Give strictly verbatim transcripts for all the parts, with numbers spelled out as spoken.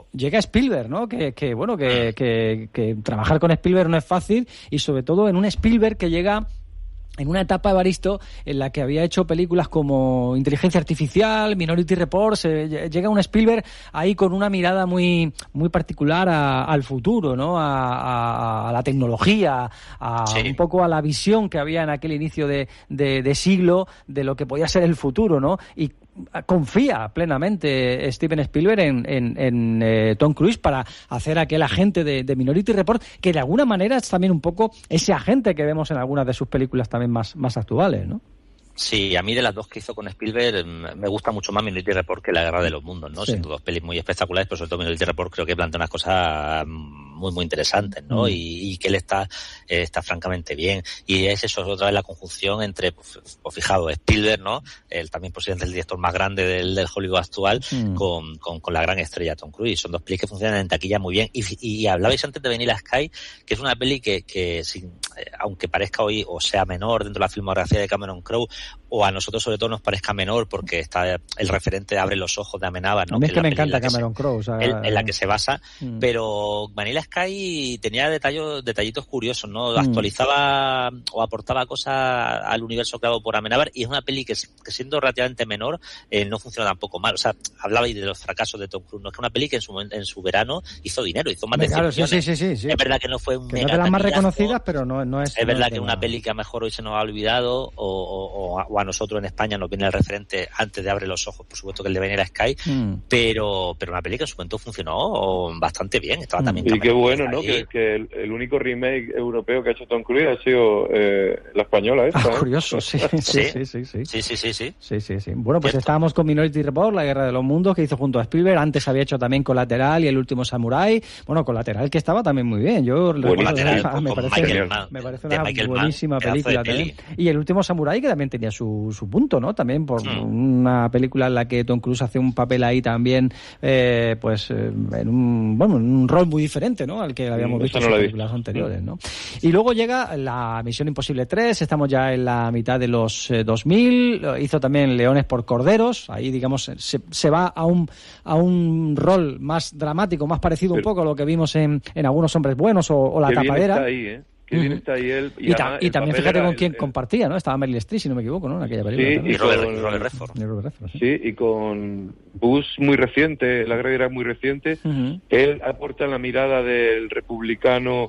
luego llega Spielberg, ¿no? Que, que bueno, que, que, que trabajar con Spielberg no es fácil, y sobre todo en un Spielberg que llega en una etapa, Evaristo, en la que había hecho películas como Inteligencia Artificial, Minority Report. Se, llega un Spielberg ahí con una mirada muy muy particular a, al futuro, ¿no? A, a, a la tecnología, a sí. un poco a la visión que había en aquel inicio de, de, de siglo de lo que podía ser el futuro, ¿no? Y confía plenamente Steven Spielberg en, en, en eh, Tom Cruise para hacer aquel agente de, de Minority Report, que de alguna manera es también un poco ese agente que vemos en algunas de sus películas también más, más actuales, ¿no? Sí, a mí de las dos que hizo con Spielberg me gusta mucho más Minority Report que La Guerra de los Mundos, ¿no? Sí. Siendo dos pelis muy espectaculares, pero sobre todo Minority Report creo que plantea unas cosas muy, muy interesantes, ¿no? Mm. Y, y que él está, eh, está francamente bien. Y es eso, otra vez la conjunción entre, pues, pues fijaos, Spielberg, ¿no? El también posiblemente el director más grande del, del Hollywood actual, mm. con, con, con la gran estrella Tom Cruise. Son dos pelis que funcionan en taquilla muy bien. Y, y hablabais antes de Vanilla Sky, que es una peli que, que sin, eh, aunque parezca hoy o sea menor dentro de la filmografía de Cameron Crowe, o a nosotros sobre todo nos parezca menor porque está el referente Abre los ojos de Amenábar, ¿no? A mí es que, que me encanta Cameron Crowe, o sea, en, en la que se basa, mm. pero Vanilla Sky tenía detallos, detallitos curiosos, ¿no? Mm. Actualizaba o aportaba cosas al universo creado por Amenábar, y es una peli que, que siendo relativamente menor eh, no funciona tampoco mal. O sea, hablabais de los fracasos de Tom Cruise, no es que una peli que en su en su verano hizo dinero, hizo más de claro, cien sí, sí, sí, sí. Es verdad que no fue un que mega no de las más taquillazo. Reconocidas, pero no, no es... Es verdad no es que es una una peli que a lo mejor hoy se nos ha olvidado, o, o, o, a, o a nosotros en España nos viene el referente antes de Abre los ojos, por supuesto que el de Vanilla Sky, mm. pero pero una peli que en su momento funcionó bastante bien. Estaba mm. también y qué bueno, ¿no? Que, que el, el único remake europeo que ha hecho Tom Cruise ha sido eh, la española esta. Ah, curioso, sí. Sí, sí, sí, sí. Sí, sí, sí, sí. sí, sí, sí. Bueno, pues Cierto. Estábamos con Minority Report, La Guerra de los Mundos, que hizo junto a Spielberg. Antes había hecho también Colateral y El Último Samurái. Bueno, Colateral, que estaba también muy bien. Yo Colateral, recuerdo, con, me, con parece, Mann, me parece una buenísima Mann, película también. Y El Último Samurái, que también tenía su, su punto, ¿no? También por mm. una película en la que Tom Cruise hace un papel ahí también, eh, pues eh, en un bueno en un rol muy diferente, ¿no? Al que habíamos visto en las películas anteriores, ¿no? Y luego llega la Misión Imposible tres, estamos ya en la mitad de los eh, dos mil, hizo también Leones por Corderos, ahí digamos se, se va a un a un rol más dramático, más parecido Pero, un poco a lo que vimos en, en Algunos Hombres Buenos o, o La Tapadera. Está ahí, ¿eh? Qué bien está ahí él. Y, y, ta- y también fíjate con el, quién el, compartía, ¿no? Estaba Meryl Streep, si no me equivoco, ¿no? En aquella película. Sí, también. y Robert, Robert Redford. Y Robert Redford, sí. sí, y con Bush muy reciente, La Guerra muy reciente, uh-huh. él aporta la mirada del republicano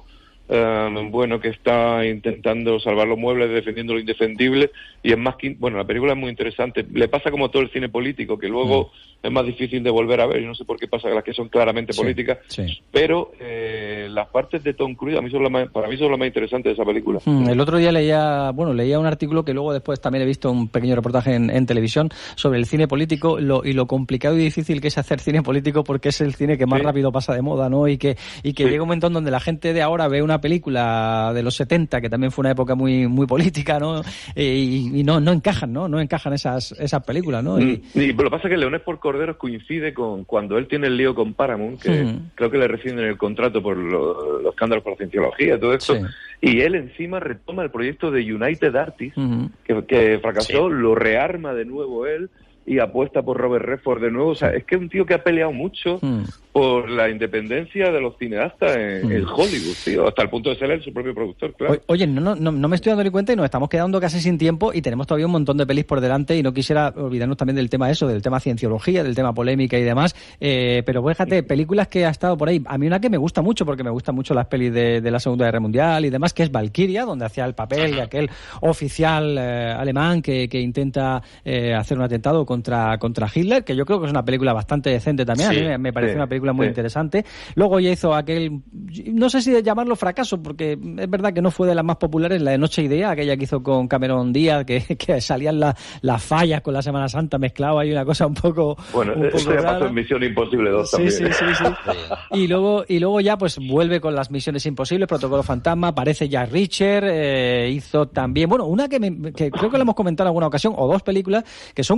um, bueno, que está intentando salvar los muebles, defendiendo lo indefendible, y es más que... Bueno, la película es muy interesante. Le pasa como todo el cine político, que luego... Uh-huh. es más difícil de volver a ver, y no sé por qué pasa, las que son claramente sí, políticas, sí. pero eh, las partes de Tom Cruise a mí son la más, para mí son las más interesantes de esa película. Hmm, el otro día leía, bueno, leía un artículo que luego después también he visto un pequeño reportaje en, en televisión sobre el cine político lo, y lo complicado y difícil que es hacer cine político, porque es el cine que más sí. rápido pasa de moda, ¿no? Y que y que sí. llega un momento donde la gente de ahora ve una película de los setenta, que también fue una época muy muy política, ¿no? Y, y no no encajan, ¿no? No encajan esas esas películas, ¿no? Y, y, y lo que pasa es que Leones por Corderos coincide con cuando él tiene el lío con Paramount, que uh-huh. creo que le rescinden el contrato por lo, los escándalos por la cienciología, todo esto, sí. y él encima retoma el proyecto de United Artists, uh-huh. que, que fracasó, sí. lo rearma de nuevo él y apuesta por Robert Redford de nuevo. O sea, es que es un tío que ha peleado mucho uh-huh. por la independencia de los cineastas en, uh-huh. en Hollywood, tío, hasta el punto de ser él su propio productor, claro. O, oye, no, no, no me estoy dando ni cuenta y nos estamos quedando casi sin tiempo y tenemos todavía un montón de pelis por delante, y no quisiera olvidarnos también del tema eso, del tema cienciología, del tema polémica y demás, eh, pero fíjate, películas que ha estado por ahí, a mí una que me gusta mucho, porque me gustan mucho las pelis de, de la Segunda Guerra Mundial y demás, que es Valkyria, donde hacía el papel de aquel oficial eh, alemán que, que intenta eh, hacer un atentado contra, contra Hitler, que yo creo que es una película bastante decente también, sí, a mí me, me parece sí, una película muy sí. interesante. Luego ya hizo aquel, no sé si de llamarlo fracaso, porque es verdad que no fue de las más populares, la de Noche y Día, aquella que hizo con Cameron Díaz, que, que salían las la fallas con la Semana Santa mezclado, hay una cosa un poco bueno, un eso poco ya pasó en Misión Imposible dos sí, también. Sí, sí, sí, sí. Y luego, y luego ya pues vuelve con las Misiones Imposibles, Protocolo Fantasma, aparece Jack Reacher, eh, hizo también, bueno, una que, me, que creo que lo hemos comentado en alguna ocasión, o dos películas que son curiosas,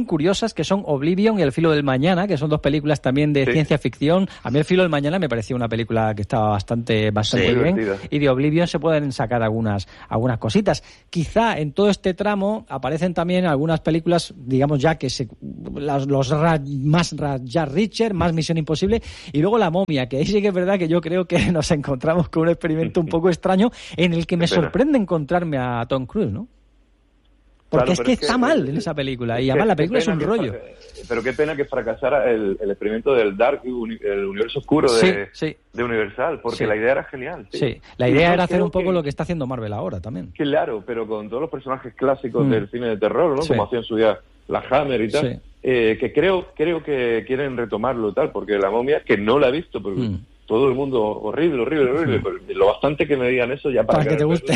curiosas, que son Oblivion y El filo del mañana, que son dos películas también de sí. ciencia ficción. A mí El filo del mañana me pareció una película que estaba bastante, bastante sí, bien. Divertida. Y de Oblivion se pueden sacar algunas, algunas cositas. Quizá en todo este tramo aparecen también algunas películas, digamos ya que se, las, los ra, más ra, Jack Reacher, más Misión Imposible, y luego La momia, que ahí sí que es verdad que yo creo que nos encontramos con un experimento un poco extraño en el que me sorprende encontrarme a Tom Cruise, ¿no? Porque claro, es que es está que, mal en esa película, y además la película es un rollo. Pero qué pena que fracasara el, el experimento del Dark, el universo oscuro de, sí, sí. de Universal, porque sí. la idea era genial. Sí, sí. la idea era hacer un poco que, lo que está haciendo Marvel ahora también. Claro, pero con todos los personajes clásicos mm. del cine de terror, ¿no? Sí. Como hacían en su día la Hammer y tal, sí. eh, que creo creo que quieren retomarlo tal, porque La momia, que no la he visto, porque... Mm. todo el mundo horrible, horrible, horrible, pero lo bastante que me digan eso ya para, para que te guste.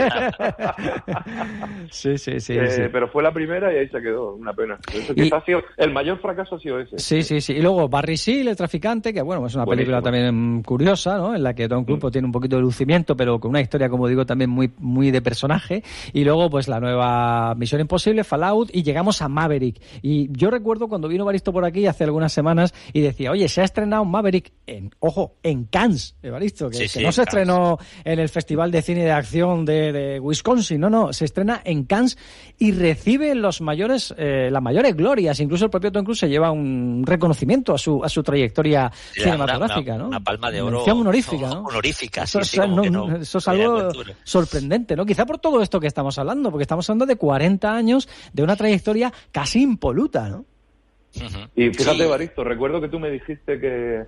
sí, sí, sí, eh, sí. Pero fue la primera y ahí se quedó, una pena. Eso y... ha sido, el mayor fracaso ha sido ese. Sí, sí, sí. Y luego Barry Seal, el traficante, que bueno, es una Buenísimo. película también curiosa, ¿no? En la que Tom Cruise mm. tiene un poquito de lucimiento, pero con una historia, como digo, también muy, muy de personaje. Y luego, pues la nueva Misión Imposible, Fallout, y llegamos a Maverick. Y yo recuerdo cuando vino Evaristo por aquí hace algunas semanas y decía, oye, se ha estrenado Maverick en, ojo, en Cannes, Evaristo, que, sí, que sí, no se Cannes. estrenó en el Festival de Cine de Acción de, de Wisconsin, no, no, se estrena en Cannes y recibe los mayores, eh, las mayores glorias. Incluso el propio Tom Cruise se lleva un reconocimiento a su a su trayectoria sí, cinematográfica, una, ¿no? Una palma de oro. Mención honorífica, ¿no? Honorífica, eso, sí, sí, no, no, eso es algo sorprendente, ¿no? Quizá por todo esto que estamos hablando, porque estamos hablando de cuarenta años de una trayectoria casi impoluta, ¿no? Uh-huh. Y fíjate, Evaristo, sí. recuerdo que tú me dijiste que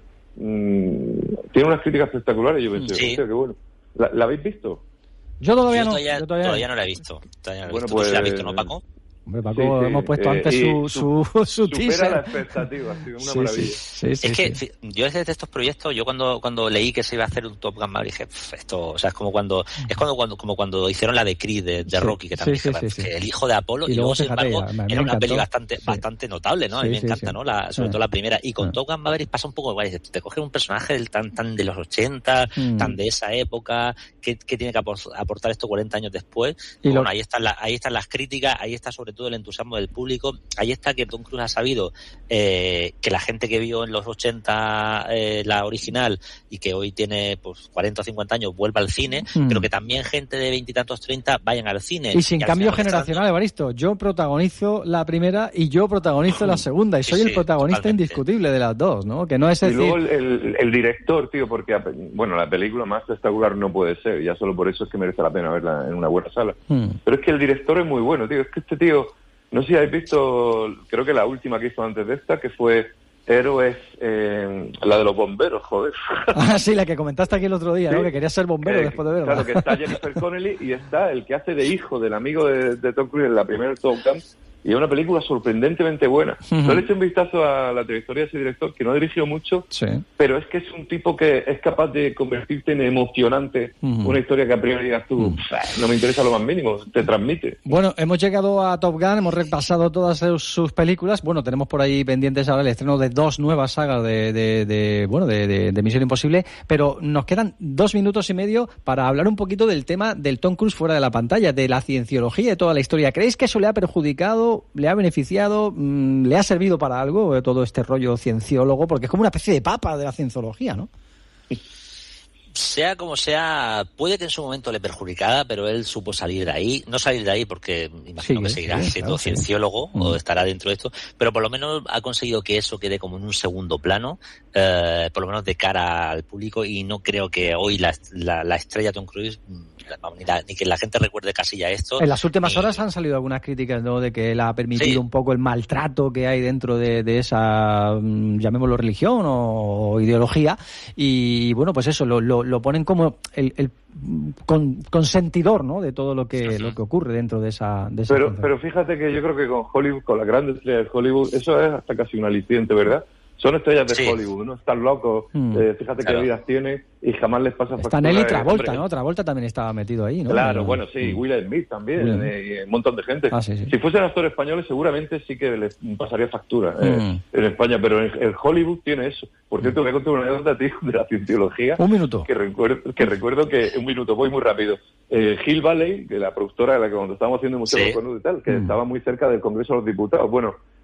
mmm, tiene unas críticas espectaculares. Yo pensé, sí. qué bueno. ¿La, ¿La habéis visto? Yo todavía yo no. Todavía, yo todavía, todavía no la he visto. Todavía no la he bueno, visto. Pues, ¿Tú sí la has visto, no, Paco? Hombre, Paco, sí, sí. hemos puesto eh, antes su, su, su, su supera teaser. la expectativa, sí, una sí, maravilla. Sí, sí, es que sí. yo desde estos proyectos, yo cuando cuando leí que se iba a hacer un Top Gun Maverick, dije, esto, o sea, es como cuando es cuando, cuando como cuando hicieron la de Creed de, de Rocky, que también sí, dije, sí, sí, que sí. el hijo de Apolo, y, y luego, sin embargo, ya, era una peli bastante sí. bastante notable, ¿no? A mí me encanta, sí. ¿no? La, sobre sí. todo la primera. Y con sí. Top Gun Maverick pasa un poco igual, te coges un personaje del, tan tan de los ochenta, mm. tan de esa época, que, que tiene que aportar esto cuarenta años después. Y bueno, lo... ahí están la, ahí están las críticas, ahí está sobre todo el entusiasmo del público, ahí está que Tom Cruise ha sabido eh, que la gente que vio en los ochenta eh, la original y que hoy tiene pues cuarenta o cincuenta años vuelva al cine, mm. pero que también gente de veintitantos, treinta vayan al cine. Y sin y cambio generacional, están... Evaristo, yo protagonizo la primera y yo protagonizo la segunda y soy sí, el protagonista totalmente. indiscutible de las dos, ¿no? Que no es decir... Y luego el, el, el director, tío, porque bueno, la película más espectacular no puede ser, ya solo por eso es que merece la pena verla en una buena sala. Mm. Pero es que el director es muy bueno, tío, es que este tío... No sé si habéis visto, creo que la última que hizo antes de esta, que fue Héroes, eh, la de los bomberos, joder. Ah, sí, la que comentaste aquí el otro día, sí. ¿no? Que querías ser bombero eh, después de verla. Claro, que está Jennifer Connelly y está el que hace de hijo del amigo de, de Tom Cruise en la primera Top Gun. Y es una película sorprendentemente buena. Uh-huh. Yo le eché un vistazo a la trayectoria de ese director, que no dirigió mucho, sí. pero es que es un tipo que es capaz de convertirte en emocionante uh-huh. una historia que a priori digas tú, uh-huh. no me interesa lo más mínimo, te transmite. Bueno, hemos llegado a Top Gun, hemos repasado todas sus, sus películas. Bueno, tenemos por ahí pendientes ahora el estreno de dos nuevas sagas de, de, de bueno, de, de, de Misión Imposible, pero nos quedan dos minutos y medio para hablar un poquito del tema del Tom Cruise fuera de la pantalla, de la cienciología y de toda la historia. ¿Creéis que eso le ha perjudicado? ¿Le ha beneficiado? ¿Le ha servido para algo todo este rollo cienciólogo? Porque es como una especie de papa de la cienciología, ¿no? Sea como sea, puede que en su momento le perjudicada, pero él supo salir de ahí. No salir de ahí porque imagino sí, que seguirá sí, siendo claro, cienciólogo sí. o estará dentro de esto, pero por lo menos ha conseguido que eso quede como en un segundo plano, eh, por lo menos de cara al público, y no creo que hoy la, la, la estrella Tom Cruise... Ni, la, ni que la gente recuerde casi ya esto. En las últimas ni... horas han salido algunas críticas, ¿no? De que él ha permitido sí. un poco el maltrato que hay dentro de, de esa, llamémoslo religión o, o ideología, y bueno, pues eso, lo, lo, lo ponen como el, el con, consentidor, ¿no? De todo lo que uh-huh. lo que ocurre dentro de esa, de esa pero, pero fíjate que yo creo que con Hollywood, con las grandes estrellas de Hollywood, eso es hasta casi un aliciente, ¿verdad? Son estrellas de sí. Hollywood, ¿no? Están locos, mm. eh, fíjate claro. qué vidas tienen y jamás les pasa factura. Está Nelly Travolta, ¿no? Travolta también estaba metido ahí, ¿no? Claro, bueno, sí, mm. Will Smith también, eh, y un montón de gente. Ah, sí, sí. Si fuesen actores españoles seguramente sí que les pasaría factura eh, mm. en España, pero en, en Hollywood tiene eso. Por cierto, voy a contar una anécdota, tío, de la cienciología. Un minuto. Que recuerdo que, recuerdo que un minuto, voy muy rápido. Eh, Hill Valley, que la productora de la que cuando estábamos haciendo Museo sí. de y tal, que mm. estaba muy cerca del Congreso de los Diputados. Bueno,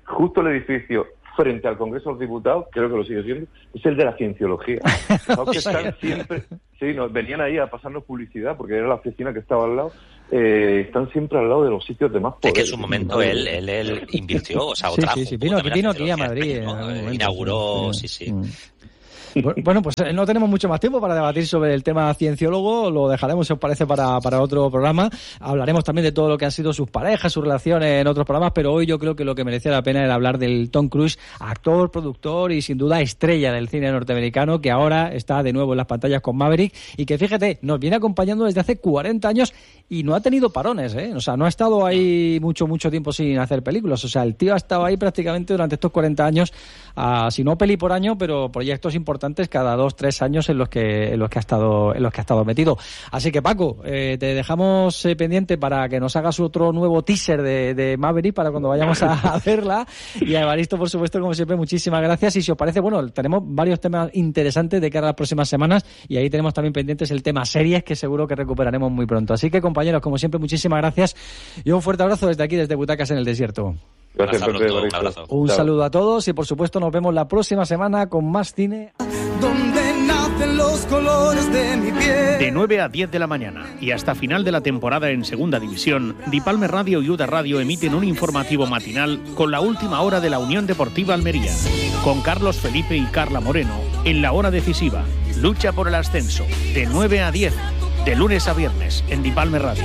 justo el edificio frente al Congreso de los Diputados, creo que lo sigue siendo, es el de la Cienciología. ¿No? Que están siempre, sí, nos venían ahí a pasarnos publicidad, porque era la oficina que estaba al lado. Eh, están siempre al lado de los sitios de más poder. Es que en su momento él, él, él invirtió, o sea, sí, otra sí, sí, vino, vino aquí a Madrid. ¿no? Inauguró, sí, sí. sí. Bueno, pues no tenemos mucho más tiempo para debatir sobre el tema cienciólogo, lo dejaremos, si os parece, para, para otro programa. Hablaremos también de todo lo que han sido sus parejas, sus relaciones en otros programas, pero hoy yo creo que lo que merecía la pena era hablar del Tom Cruise, actor, productor y sin duda estrella del cine norteamericano, que ahora está de nuevo en las pantallas con Maverick y que, fíjate, nos viene acompañando desde hace cuarenta años y no ha tenido parones, ¿eh? O sea, no ha estado ahí mucho, mucho tiempo sin hacer películas. O sea, el tío ha estado ahí prácticamente durante estos cuarenta años, uh, si no peli por año, pero proyectos importantes cada dos, tres años en los que en los que ha estado en los que ha estado metido. Así que, Paco, eh, te dejamos eh, pendiente para que nos hagas otro nuevo teaser de, de Maverick para cuando vayamos a, a verla. Y a Evaristo, por supuesto, como siempre, muchísimas gracias. Y si os parece, bueno, tenemos varios temas interesantes de cara a las próximas semanas y ahí tenemos también pendientes el tema series, que seguro que recuperaremos muy pronto. Así que, compañeros, como siempre, muchísimas gracias y un fuerte abrazo desde aquí, desde Butacas en el Desierto. Gracias, Pepe, un abrazo. Un Chao. Saludo a todos y, por supuesto, nos vemos la próxima semana con más cine. Donde nacen los colores de mi piel. De nueve a diez de la mañana y hasta final de la temporada en Segunda División, Dipalme Radio y Uda Radio emiten un informativo matinal con la última hora de la Unión Deportiva Almería, con Carlos Felipe y Carla Moreno en la hora decisiva. Lucha por el ascenso, de nueve a diez, de lunes a viernes, en Dipalme Radio.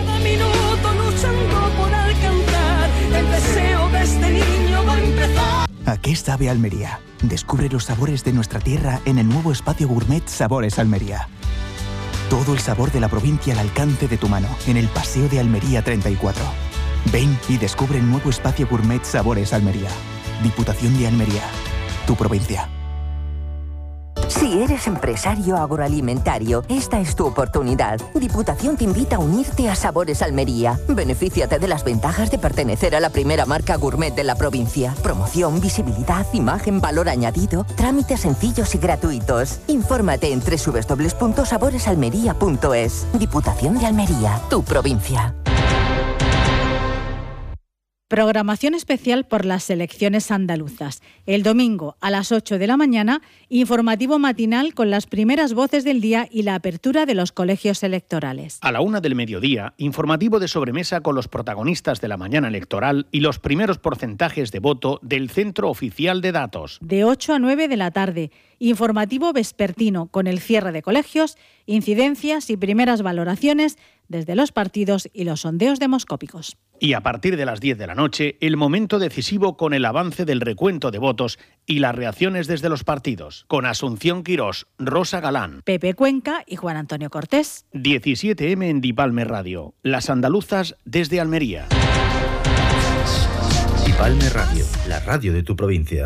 El deseo de este niño va a empezar. ¿A qué sabe Almería? Descubre los sabores de nuestra tierra en el nuevo espacio gourmet Sabores Almería. Todo el sabor de la provincia al alcance de tu mano en el Paseo de Almería treinta y cuatro. Ven y descubre el nuevo espacio gourmet Sabores Almería. Diputación de Almería, tu provincia. Si eres empresario agroalimentario, esta es tu oportunidad. Diputación te invita a unirte a Sabores Almería. Benefíciate de las ventajas de pertenecer a la primera marca gourmet de la provincia. Promoción, visibilidad, imagen, valor añadido, trámites sencillos y gratuitos. Infórmate en doble u doble u doble u punto sabores almería punto es. Diputación de Almería, tu provincia. Programación especial por las elecciones andaluzas. El domingo a las ocho de la mañana, informativo matinal con las primeras voces del día y la apertura de los colegios electorales. A la una del mediodía, informativo de sobremesa con los protagonistas de la mañana electoral y los primeros porcentajes de voto del Centro Oficial de Datos. De ocho a nueve de la tarde, informativo vespertino con el cierre de colegios, incidencias y primeras valoraciones desde los partidos y los sondeos demoscópicos. Y a partir de las diez de la noche, el momento decisivo con el avance del recuento de votos y las reacciones desde los partidos, con Asunción Quirós, Rosa Galán, Pepe Cuenca y Juan Antonio Cortés. diecisiete eme en Dipalme Radio, las andaluzas desde Almería. Dipalme Radio, la radio de tu provincia.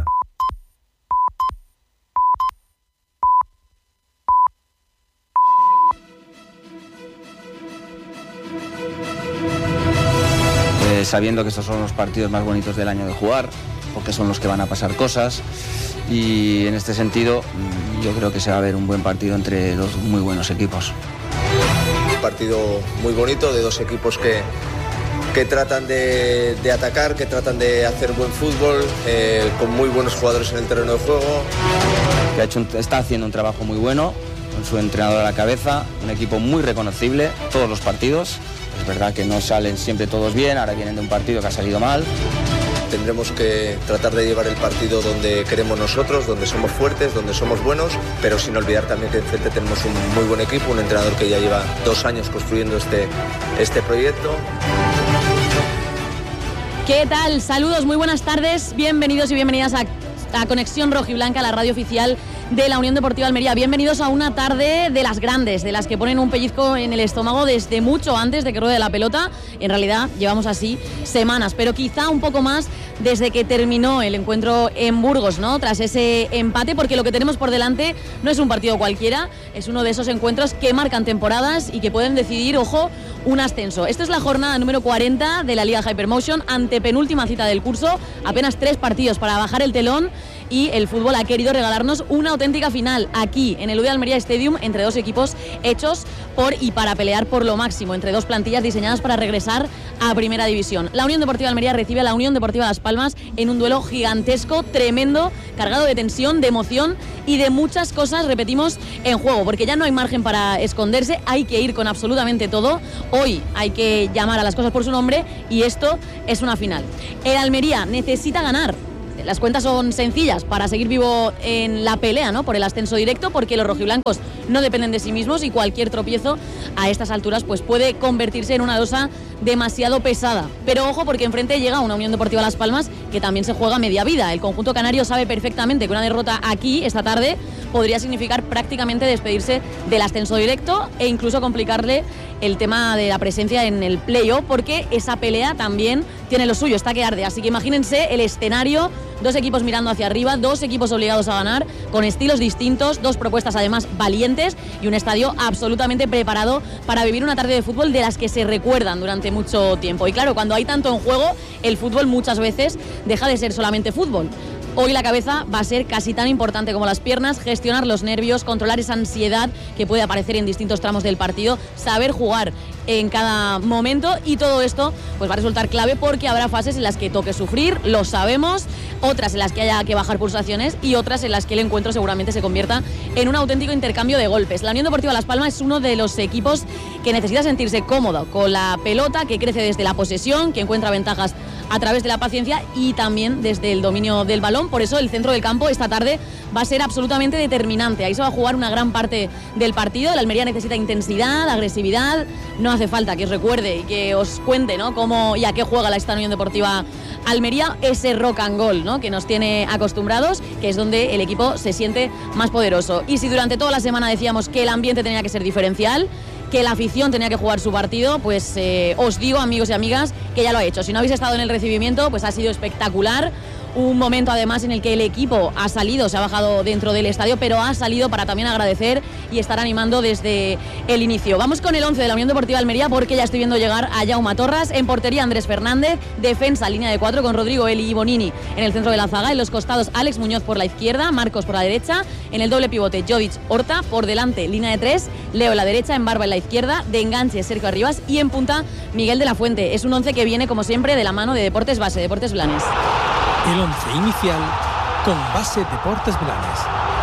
Sabiendo que estos son los partidos más bonitos del año de jugar, porque son los que van a pasar cosas, y en este sentido yo creo que se va a ver un buen partido entre dos muy buenos equipos. Un partido muy bonito de dos equipos que, que tratan de, de atacar, que tratan de hacer buen fútbol, eh, con muy buenos jugadores en el terreno de juego. Que ha hecho un, está haciendo un trabajo muy bueno, con su entrenador a la cabeza, un equipo muy reconocible, todos los partidos. Es verdad que no salen siempre todos bien, ahora vienen de un partido que ha salido mal. Tendremos que tratar de llevar el partido donde queremos nosotros, donde somos fuertes, donde somos buenos, pero sin olvidar también que enfrente tenemos un muy buen equipo, un entrenador que ya lleva dos años construyendo este, este proyecto. ¿Qué tal? Saludos, muy buenas tardes, bienvenidos y bienvenidas a, a Conexión Rojiblanca, la radio oficial de la Unión Deportiva Almería. Bienvenidos a una tarde de las grandes, de las que ponen un pellizco en el estómago desde mucho antes de que ruede la pelota. En realidad llevamos así semanas, pero quizá un poco más desde que terminó el encuentro en Burgos, ¿no? Tras ese empate, porque lo que tenemos por delante no es un partido cualquiera, es uno de esos encuentros que marcan temporadas y que pueden decidir, ojo, un ascenso. Esta es la jornada número cuarenta de la Liga Hypermotion, antepenúltima cita del curso, apenas tres partidos para bajar el telón y el fútbol ha querido regalarnos una auténtica final aquí en el U D Almería Stadium entre dos equipos hechos por y para pelear por lo máximo, entre dos plantillas diseñadas para regresar a Primera División. La Unión Deportiva Almería recibe a la Unión Deportiva Las Palmas en un duelo gigantesco, tremendo, cargado de tensión, de emoción y de muchas cosas, repetimos, en juego, porque ya no hay margen para esconderse, hay que ir con absolutamente todo. Hoy hay que llamar a las cosas por su nombre y esto es una final. El Almería necesita ganar. Las cuentas son sencillas para seguir vivo en la pelea, ¿no?, por el ascenso directo, porque los rojiblancos no dependen de sí mismos y cualquier tropiezo a estas alturas pues puede convertirse en una losa demasiado pesada. Pero ojo, porque enfrente llega una Unión Deportiva Las Palmas que también se juega media vida. El conjunto canario sabe perfectamente que una derrota aquí esta tarde podría significar prácticamente despedirse del ascenso directo e incluso complicarle el tema de la presencia en el playoff, porque esa pelea también tiene lo suyo, está que arde. Así que imagínense el escenario, dos equipos mirando hacia arriba, dos equipos obligados a ganar, con estilos distintos, dos propuestas además valientes y un estadio absolutamente preparado para vivir una tarde de fútbol de las que se recuerdan durante mucho tiempo. Y claro, cuando hay tanto en juego, el fútbol muchas veces deja de ser solamente fútbol. Hoy la cabeza va a ser casi tan importante como las piernas, gestionar los nervios, controlar esa ansiedad que puede aparecer en distintos tramos del partido, saber jugar en cada momento, y todo esto pues va a resultar clave porque habrá fases en las que toque sufrir, lo sabemos, otras en las que haya que bajar pulsaciones y otras en las que el encuentro seguramente se convierta en un auténtico intercambio de golpes. La Unión Deportiva Las Palmas es uno de los equipos que necesita sentirse cómodo con la pelota, que crece desde la posesión, que encuentra ventajas a través de la paciencia y también desde el dominio del balón. Por eso el centro del campo esta tarde va a ser absolutamente determinante. Ahí se va a jugar una gran parte del partido. El Almería necesita intensidad, agresividad. No hace falta que os recuerde y que os cuente, ¿no?, cómo y a qué juega la esta Unión Deportiva Almería, ese rock and goal, ¿no?, que nos tiene acostumbrados, que es donde el equipo se siente más poderoso. Y si durante toda la semana decíamos que el ambiente tenía que ser diferencial, que la afición tenía que jugar su partido, pues eh, os digo, amigos y amigas, que ya lo ha hecho. Si no habéis estado en el recibimiento, pues ha sido espectacular. Un momento además en el que el equipo ha salido, se ha bajado dentro del estadio, pero ha salido para también agradecer y estar animando desde el inicio. Vamos con el once de la Unión Deportiva Almería, porque ya estoy viendo llegar a Jaume Torras. En portería, Andrés Fernández. Defensa, línea de cuatro, con Rodrigo Eli y Bonini en el centro de la zaga. En los costados, Alex Muñoz por la izquierda, Marcos por la derecha. En el doble pivote, Jovic, Horta. Por delante, línea de tres, Leo en la derecha, en barba en la izquierda. De enganche, Sergio Arribas. Y en punta, Miguel de la Fuente. Es un once que viene, como siempre, de la mano de Deportes Base, Deportes Blanes. El once inicial con Base Deportes Blanes.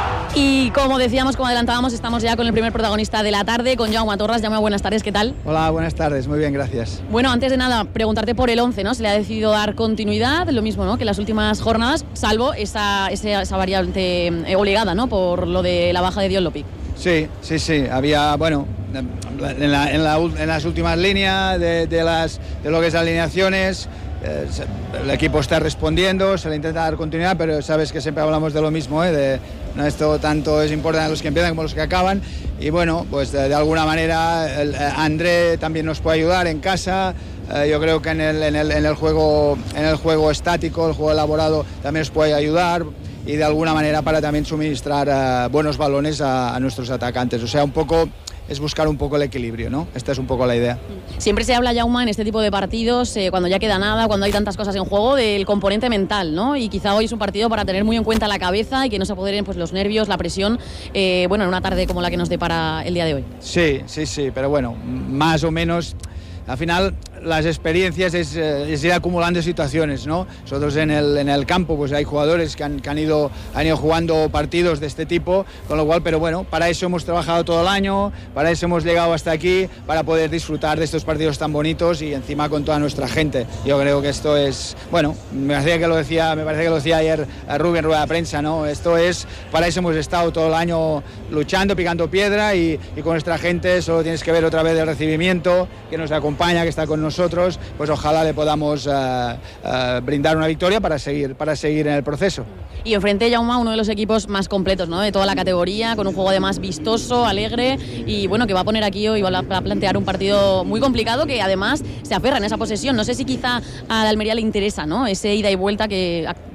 Y como decíamos, como adelantábamos, estamos ya con el primer protagonista de la tarde, con Jaume Torras. Jaume, buenas tardes, ¿qué tal? Hola, buenas tardes, muy bien, gracias. Bueno, antes de nada, preguntarte por el once, ¿no? Se le ha decidido dar continuidad, lo mismo, ¿no?, que en las últimas jornadas, salvo esa, esa, esa variante eh, obligada, ¿no?, por lo de la baja de Dion Lopic. Sí, sí, sí, había, bueno, en, la, en, la, en las últimas líneas de, de, las, de lo que es alineaciones, Eh, el equipo está respondiendo, se le intenta dar continuidad, pero sabes que siempre hablamos de lo mismo, ¿eh? De, no, esto tanto es importante los que empiezan como los que acaban, y bueno, pues de, de alguna manera el, eh, André también nos puede ayudar en casa. Eh, yo creo que en el, en, el, en, el juego, en el juego estático, el juego elaborado también nos puede ayudar, y de alguna manera para también suministrar uh, buenos balones a, a nuestros atacantes. O sea, un poco es buscar un poco el equilibrio, ¿no? Esta es un poco la idea. Siempre se habla, Jaume, en este tipo de partidos, eh, cuando ya queda nada, cuando hay tantas cosas en juego, del componente mental, ¿no? Y quizá hoy es un partido para tener muy en cuenta la cabeza y que no se apoderen pues, los nervios, la presión, eh, bueno, en una tarde como la que nos depara el día de hoy. Sí, sí, sí, pero bueno, más o menos, al final las experiencias es, es ir acumulando situaciones, ¿no? Nosotros en el, en el campo pues hay jugadores que, han, que han, ido, han ido jugando partidos de este tipo, con lo cual, pero bueno, para eso hemos trabajado todo el año, para eso hemos llegado hasta aquí, para poder disfrutar de estos partidos tan bonitos y encima con toda nuestra gente. Yo creo que esto es, bueno, me parecía que lo decía, me parece que lo decía ayer a Rubén en rueda de prensa, ¿no? Esto es, para eso hemos estado todo el año luchando, picando piedra, y, y con nuestra gente solo tienes que ver otra vez el recibimiento que nos acompaña, que está con nosotros. Nosotros, pues ojalá le podamos uh, uh, brindar una victoria para seguir, para seguir en el proceso. Y enfrente, Jaume, uno de los equipos más completos, ¿no?, de toda la categoría, con un juego además vistoso, alegre, y bueno, que va a poner aquí hoy, va a plantear un partido muy complicado, que además se aferra en esa posesión. No sé si quizá a la Almería le interesa, ¿no?, ese ida y vuelta que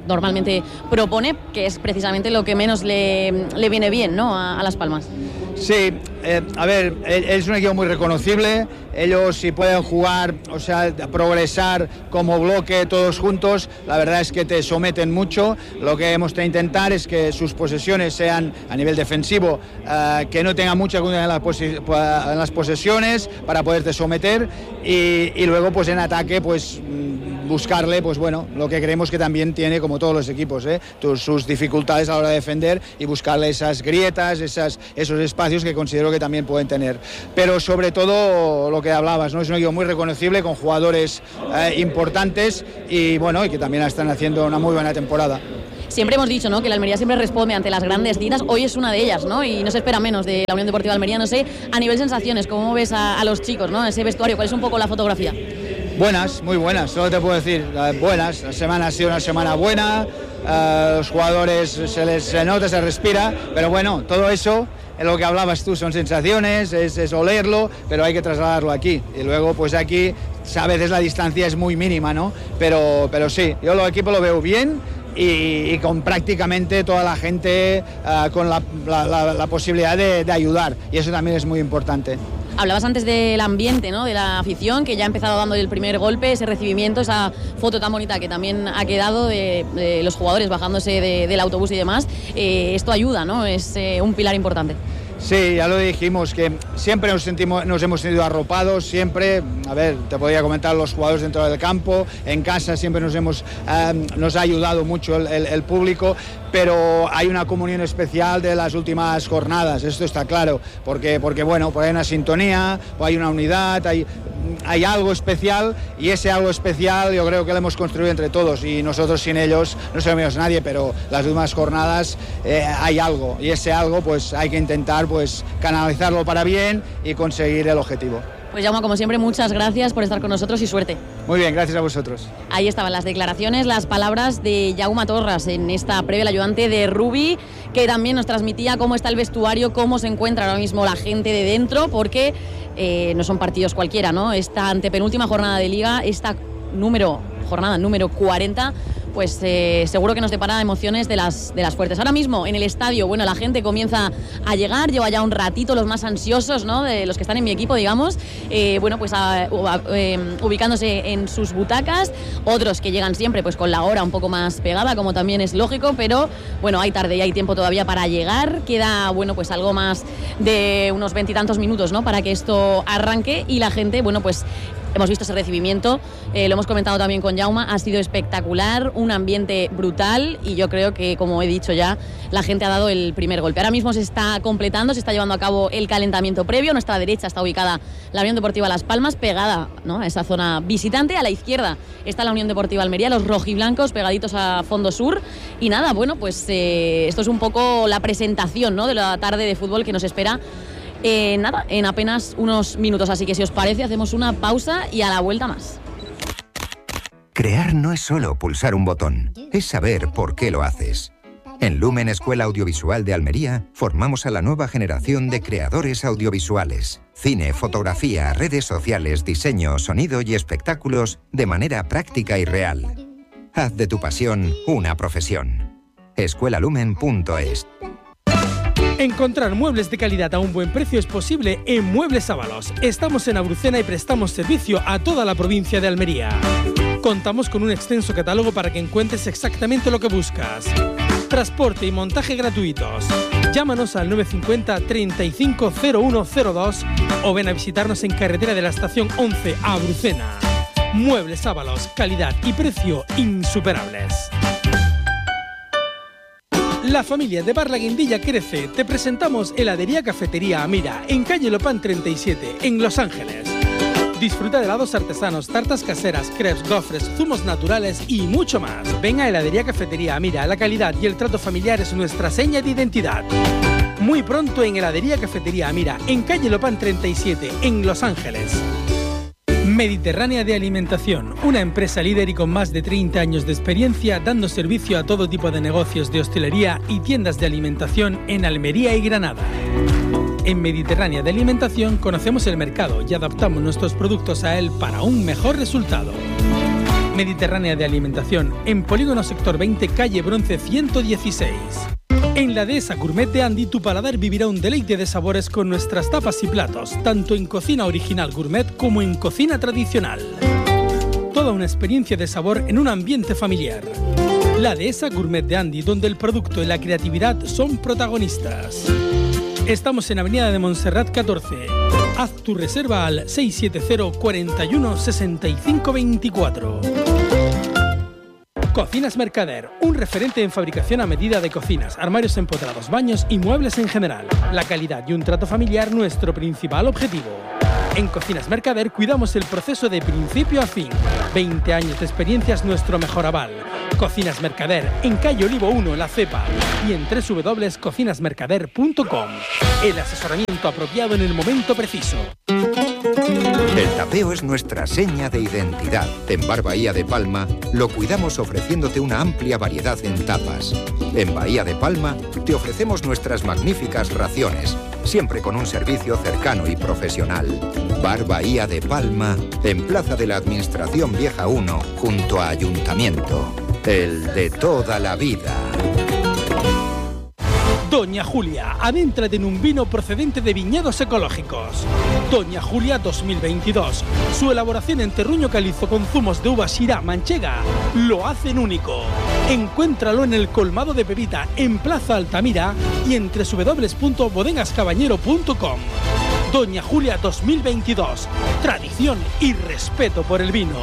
normalmente propone, que es precisamente lo que menos le, le viene bien, ¿no?, a, a Las Palmas. Sí, eh, a ver, es un equipo muy reconocible. Ellos, si pueden jugar, o sea, progresar como bloque todos juntos, la verdad es que te someten mucho. Lo que hemos de intentar es que sus posesiones sean a nivel defensivo, eh, que no tengan mucha cuidado en, la posi- en las posesiones para poderte someter, y, y luego pues en ataque pues buscarle, pues bueno, lo que creemos que también tiene, como todos los equipos, ¿eh? Tus, sus dificultades a la hora de defender, y buscarle esas grietas, esas, esos espacios que considero que también pueden tener. Pero sobre todo lo que hablabas, ¿no? Es un equipo muy reconocible, con jugadores eh, importantes, y bueno, y que también están haciendo una muy buena temporada. Siempre hemos dicho, ¿no?, que la Almería siempre responde ante las grandes citas. Hoy es una de ellas, ¿no?, y no se espera menos de la Unión Deportiva Almería. No sé, a nivel sensaciones, ¿cómo ves a, a los chicos, ¿no?, ese vestuario? ¿Cuál es un poco la fotografía? Buenas, muy buenas, solo te puedo decir, buenas. La semana ha sido una semana buena, uh, los jugadores se les se nota, se respira, pero bueno, todo eso, en lo que hablabas tú, son sensaciones, es, es olerlo, pero hay que trasladarlo aquí. Y luego, pues aquí, a veces la distancia es muy mínima, ¿no? Pero, pero sí, yo el equipo lo veo bien, y, y con prácticamente toda la gente uh, con la, la, la, la posibilidad de, de ayudar, y eso también es muy importante. Hablabas antes del ambiente, ¿no?, de la afición, que ya ha empezado dando el primer golpe, ese recibimiento, esa foto tan bonita que también ha quedado de, de los jugadores bajándose de, del autobús y demás. Eh, esto ayuda, ¿no?, es eh, un pilar importante. Sí, ya lo dijimos, que siempre nos, sentimos, nos hemos sentido arropados, siempre, a ver, te podría comentar los jugadores dentro del campo, en casa siempre nos, hemos, eh, nos ha ayudado mucho el, el, el público, pero hay una comunión especial de las últimas jornadas, esto está claro, porque, porque bueno, pues hay una sintonía, hay una unidad, hay, hay algo especial, y ese algo especial yo creo que lo hemos construido entre todos, y nosotros sin ellos no sabemos nadie, pero las últimas jornadas eh, hay algo, y ese algo pues hay que intentar pues canalizarlo para bien y conseguir el objetivo. Pues Jaume, como siempre, muchas gracias por estar con nosotros y suerte. Muy bien, gracias a vosotros. Ahí estaban las declaraciones, las palabras de Jaume Torras en esta previa, el ayudante de Rubi, que también nos transmitía cómo está el vestuario, cómo se encuentra ahora mismo la gente de dentro, porque eh, no son partidos cualquiera, ¿no? Esta antepenúltima jornada de Liga, esta número, jornada número cuarenta, pues eh, seguro que nos depara emociones de las, de las fuertes. Ahora mismo en el estadio, bueno, la gente comienza a llegar, lleva ya un ratito, los más ansiosos, ¿no?, de los que están en mi equipo, digamos, eh, bueno, pues a, a, eh, ubicándose en sus butacas, otros que llegan siempre pues con la hora un poco más pegada, como también es lógico, pero bueno, hay tarde y hay tiempo todavía para llegar, queda, bueno, pues algo más de unos veintitantos minutos, ¿no?, para que esto arranque, y la gente, bueno, pues hemos visto ese recibimiento, eh, lo hemos comentado también con Jaume, ha sido espectacular, un ambiente brutal, y yo creo que, como he dicho ya, la gente ha dado el primer golpe. Ahora mismo se está completando, se está llevando a cabo el calentamiento previo. A nuestra derecha está ubicada la Unión Deportiva Las Palmas, pegada, ¿no?, a esa zona visitante. A la izquierda está la Unión Deportiva Almería, los rojiblancos pegaditos a fondo sur. Y nada, bueno, pues eh, esto es un poco la presentación, ¿no?, de la tarde de fútbol que nos espera. Eh, nada, en apenas unos minutos, así que si os parece hacemos una pausa y a la vuelta más. Crear no es solo pulsar un botón, es saber por qué lo haces. En Lumen Escuela Audiovisual de Almería formamos a la nueva generación de creadores audiovisuales. Cine, fotografía, redes sociales, diseño, sonido y espectáculos de manera práctica y real. Haz de tu pasión una profesión. escuela lumen punto es. Encontrar muebles de calidad a un buen precio es posible en Muebles Ábalos. Estamos en Abrucena y prestamos servicio a toda la provincia de Almería. Contamos con un extenso catálogo para que encuentres exactamente lo que buscas. Transporte y montaje gratuitos. Llámanos al nueve cinco cero, treinta y cinco, cero uno cero dos o ven a visitarnos en carretera de la estación once a Abrucena. Muebles Ábalos, calidad y precio insuperables. La familia de Bar La Guindilla crece. Te presentamos Heladería Cafetería Amira, en calle Lopán treinta y siete, en Los Ángeles. Disfruta de helados artesanos, tartas caseras, crepes, gofres, zumos naturales y mucho más. Ven a Heladería Cafetería Amira. La calidad y el trato familiar es nuestra seña de identidad. Muy pronto en Heladería Cafetería Amira, en calle Lopán treinta y siete, en Los Ángeles. Mediterránea de Alimentación, una empresa líder y con más de treinta años de experiencia dando servicio a todo tipo de negocios de hostelería y tiendas de alimentación en Almería y Granada. En Mediterránea de Alimentación conocemos el mercado y adaptamos nuestros productos a él para un mejor resultado. Mediterránea de Alimentación, en Polígono Sector veinte, calle Bronce ciento dieciséis. En la Dehesa Gourmet de Andy, tu paladar vivirá un deleite de sabores con nuestras tapas y platos, tanto en cocina original gourmet como en cocina tradicional. Toda una experiencia de sabor en un ambiente familiar. La Dehesa Gourmet de Andy, donde el producto y la creatividad son protagonistas. Estamos en Avenida de Montserrat catorce. Haz tu reserva al seis siete cero, cuatro uno, seis cinco dos cuatro. Cocinas Mercader, un referente en fabricación a medida de cocinas, armarios empotrados, baños y muebles en general. La calidad y un trato familiar, nuestro principal objetivo. En Cocinas Mercader cuidamos el proceso de principio a fin. veinte años de experiencia es nuestro mejor aval. Cocinas Mercader, en calle Olivo uno, La Cepa, y en doble u doble u doble u punto cocinas mercader punto com. El asesoramiento apropiado en el momento preciso. El tapeo es nuestra seña de identidad. En Bar Bahía de Palma lo cuidamos ofreciéndote una amplia variedad en tapas. En Bahía de Palma te ofrecemos nuestras magníficas raciones, siempre con un servicio cercano y profesional. Bar Bahía de Palma, en Plaza de la Administración Vieja uno, junto a Ayuntamiento. El de toda la vida. Doña Julia, adéntrate en un vino procedente de viñedos ecológicos. Doña Julia dos mil veintidós. Su elaboración en terruño calizo con zumos de uva Syrah manchega lo hacen único. Encuéntralo en el colmado de Pepita, en Plaza Altamira, y en doble u doble u doble u punto bodegas cabañero punto com. Doña Julia dos mil veintidós. Tradición y respeto por el vino.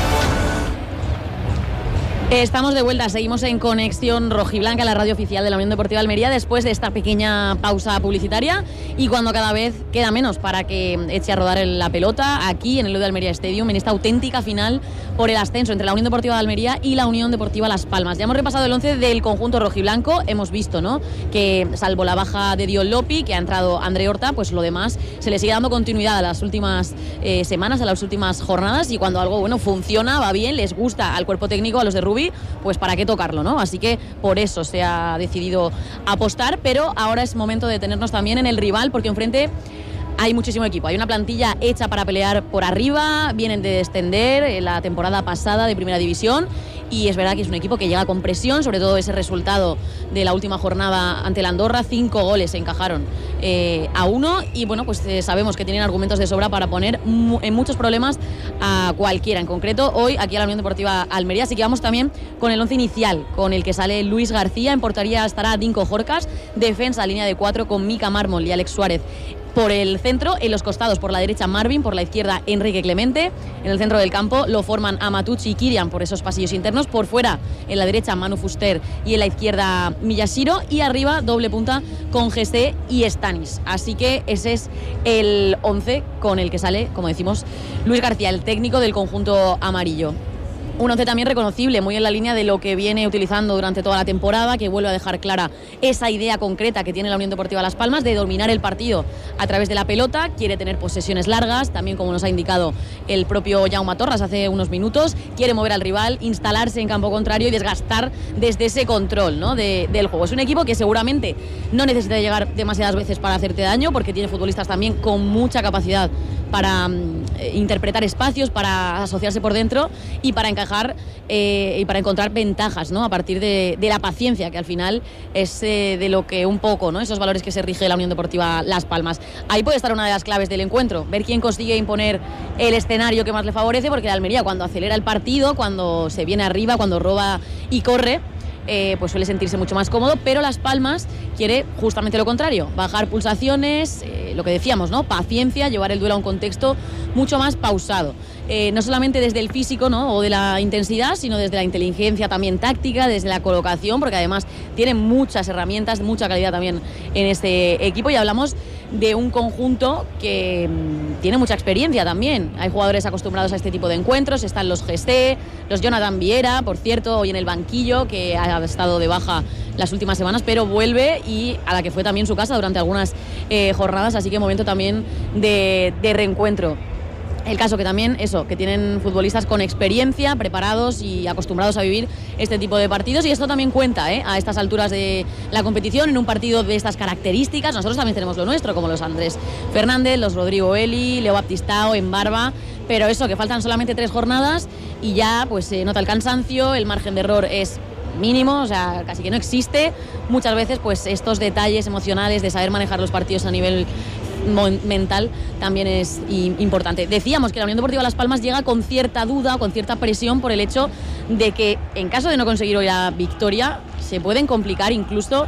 Estamos de vuelta, seguimos en Conexión Rojiblanca, la radio oficial de la Unión Deportiva Almería, después de esta pequeña pausa publicitaria y cuando cada vez queda menos para que eche a rodar la pelota aquí en el Edu de Almería Stadium, en esta auténtica final por el ascenso entre la Unión Deportiva de Almería y la Unión Deportiva Las Palmas. Ya hemos repasado el once del conjunto rojiblanco, hemos visto, ¿no?, que salvo la baja de Dion Lopi, que ha entrado André Horta, pues lo demás se le sigue dando continuidad a las últimas eh, semanas, a las últimas jornadas, y cuando algo bueno funciona, va bien, les gusta al cuerpo técnico, a los de Rubí, pues para qué tocarlo, ¿no? Así que por eso se ha decidido apostar, pero ahora es momento de detenernos también en el rival, porque enfrente hay muchísimo equipo, hay una plantilla hecha para pelear por arriba, vienen de descender la temporada pasada de Primera División, y es verdad que es un equipo que llega con presión, sobre todo ese resultado de la última jornada ante la Andorra, cinco goles se encajaron eh, a uno, y bueno, pues eh, sabemos que tienen argumentos de sobra para poner mu- en muchos problemas a cualquiera, en concreto hoy aquí a la Unión Deportiva Almería. Así que vamos también con el once inicial, con el que sale Luis García, en portería estará Dinko Jorcas, defensa línea de cuatro con Mika Mármol y Alex Suárez por el centro, en los costados por la derecha Marvin, por la izquierda Enrique Clemente, en el centro del campo lo forman Amatucci y Kirian por esos pasillos internos, por fuera en la derecha Manu Fuster y en la izquierda Miyashiro, y arriba doble punta con G C y Stanis. Así que ese es el once con el que sale, como decimos, Luis García, el técnico del conjunto amarillo. Un once también reconocible, muy en la línea de lo que viene utilizando durante toda la temporada, que vuelve a dejar clara esa idea concreta que tiene la Unión Deportiva Las Palmas de dominar el partido a través de la pelota, quiere tener posesiones largas, también como nos ha indicado el propio Jaume Torras hace unos minutos, quiere mover al rival, instalarse en campo contrario y desgastar desde ese control, ¿no?, de, del juego. Es un equipo que seguramente no necesita llegar demasiadas veces para hacerte daño, porque tiene futbolistas también con mucha capacidad para um, interpretar espacios, para asociarse por dentro y para encajar eh, y para encontrar ventajas, ¿no?, a partir de, de la paciencia, que al final es eh, de lo que un poco, ¿no?, esos valores que se rige la Unión Deportiva Las Palmas. Ahí puede estar una de las claves del encuentro, ver quién consigue imponer el escenario que más le favorece, porque la Almería, cuando acelera el partido, cuando se viene arriba, cuando roba y corre, Eh, pues suele sentirse mucho más cómodo, pero Las Palmas quiere justamente lo contrario, bajar pulsaciones, eh, lo que decíamos, ¿no?, paciencia, llevar el duelo a un contexto mucho más pausado. Eh, no solamente desde el físico, ¿no?, o de la intensidad, sino desde la inteligencia también táctica, desde la colocación, porque además tienen muchas herramientas, mucha calidad también en este equipo, y hablamos de un conjunto que mmm, tiene mucha experiencia también. Hay jugadores acostumbrados a este tipo de encuentros, están los G C, los Jonathan Viera, por cierto, hoy en el banquillo, que ha estado de baja las últimas semanas, pero vuelve, y a la que fue también su casa durante algunas eh, jornadas, así que momento también de, de reencuentro. El caso que también, eso, que tienen futbolistas con experiencia, preparados y acostumbrados a vivir este tipo de partidos, y esto también cuenta, ¿eh? A estas alturas de la competición, en un partido de estas características. Nosotros también tenemos lo nuestro, como los Andrés Fernández, los Rodrigo Eli, Leo Baptistao, Embarba, pero eso, que faltan solamente tres jornadas y ya pues se nota el cansancio, el margen de error es mínimo, o sea, casi que no existe. Muchas veces pues estos detalles emocionales de saber manejar los partidos a nivel mental también es importante. Decíamos que la Unión Deportiva Las Palmas llega con cierta duda o con cierta presión por el hecho de que en caso de no conseguir hoy la victoria se pueden complicar incluso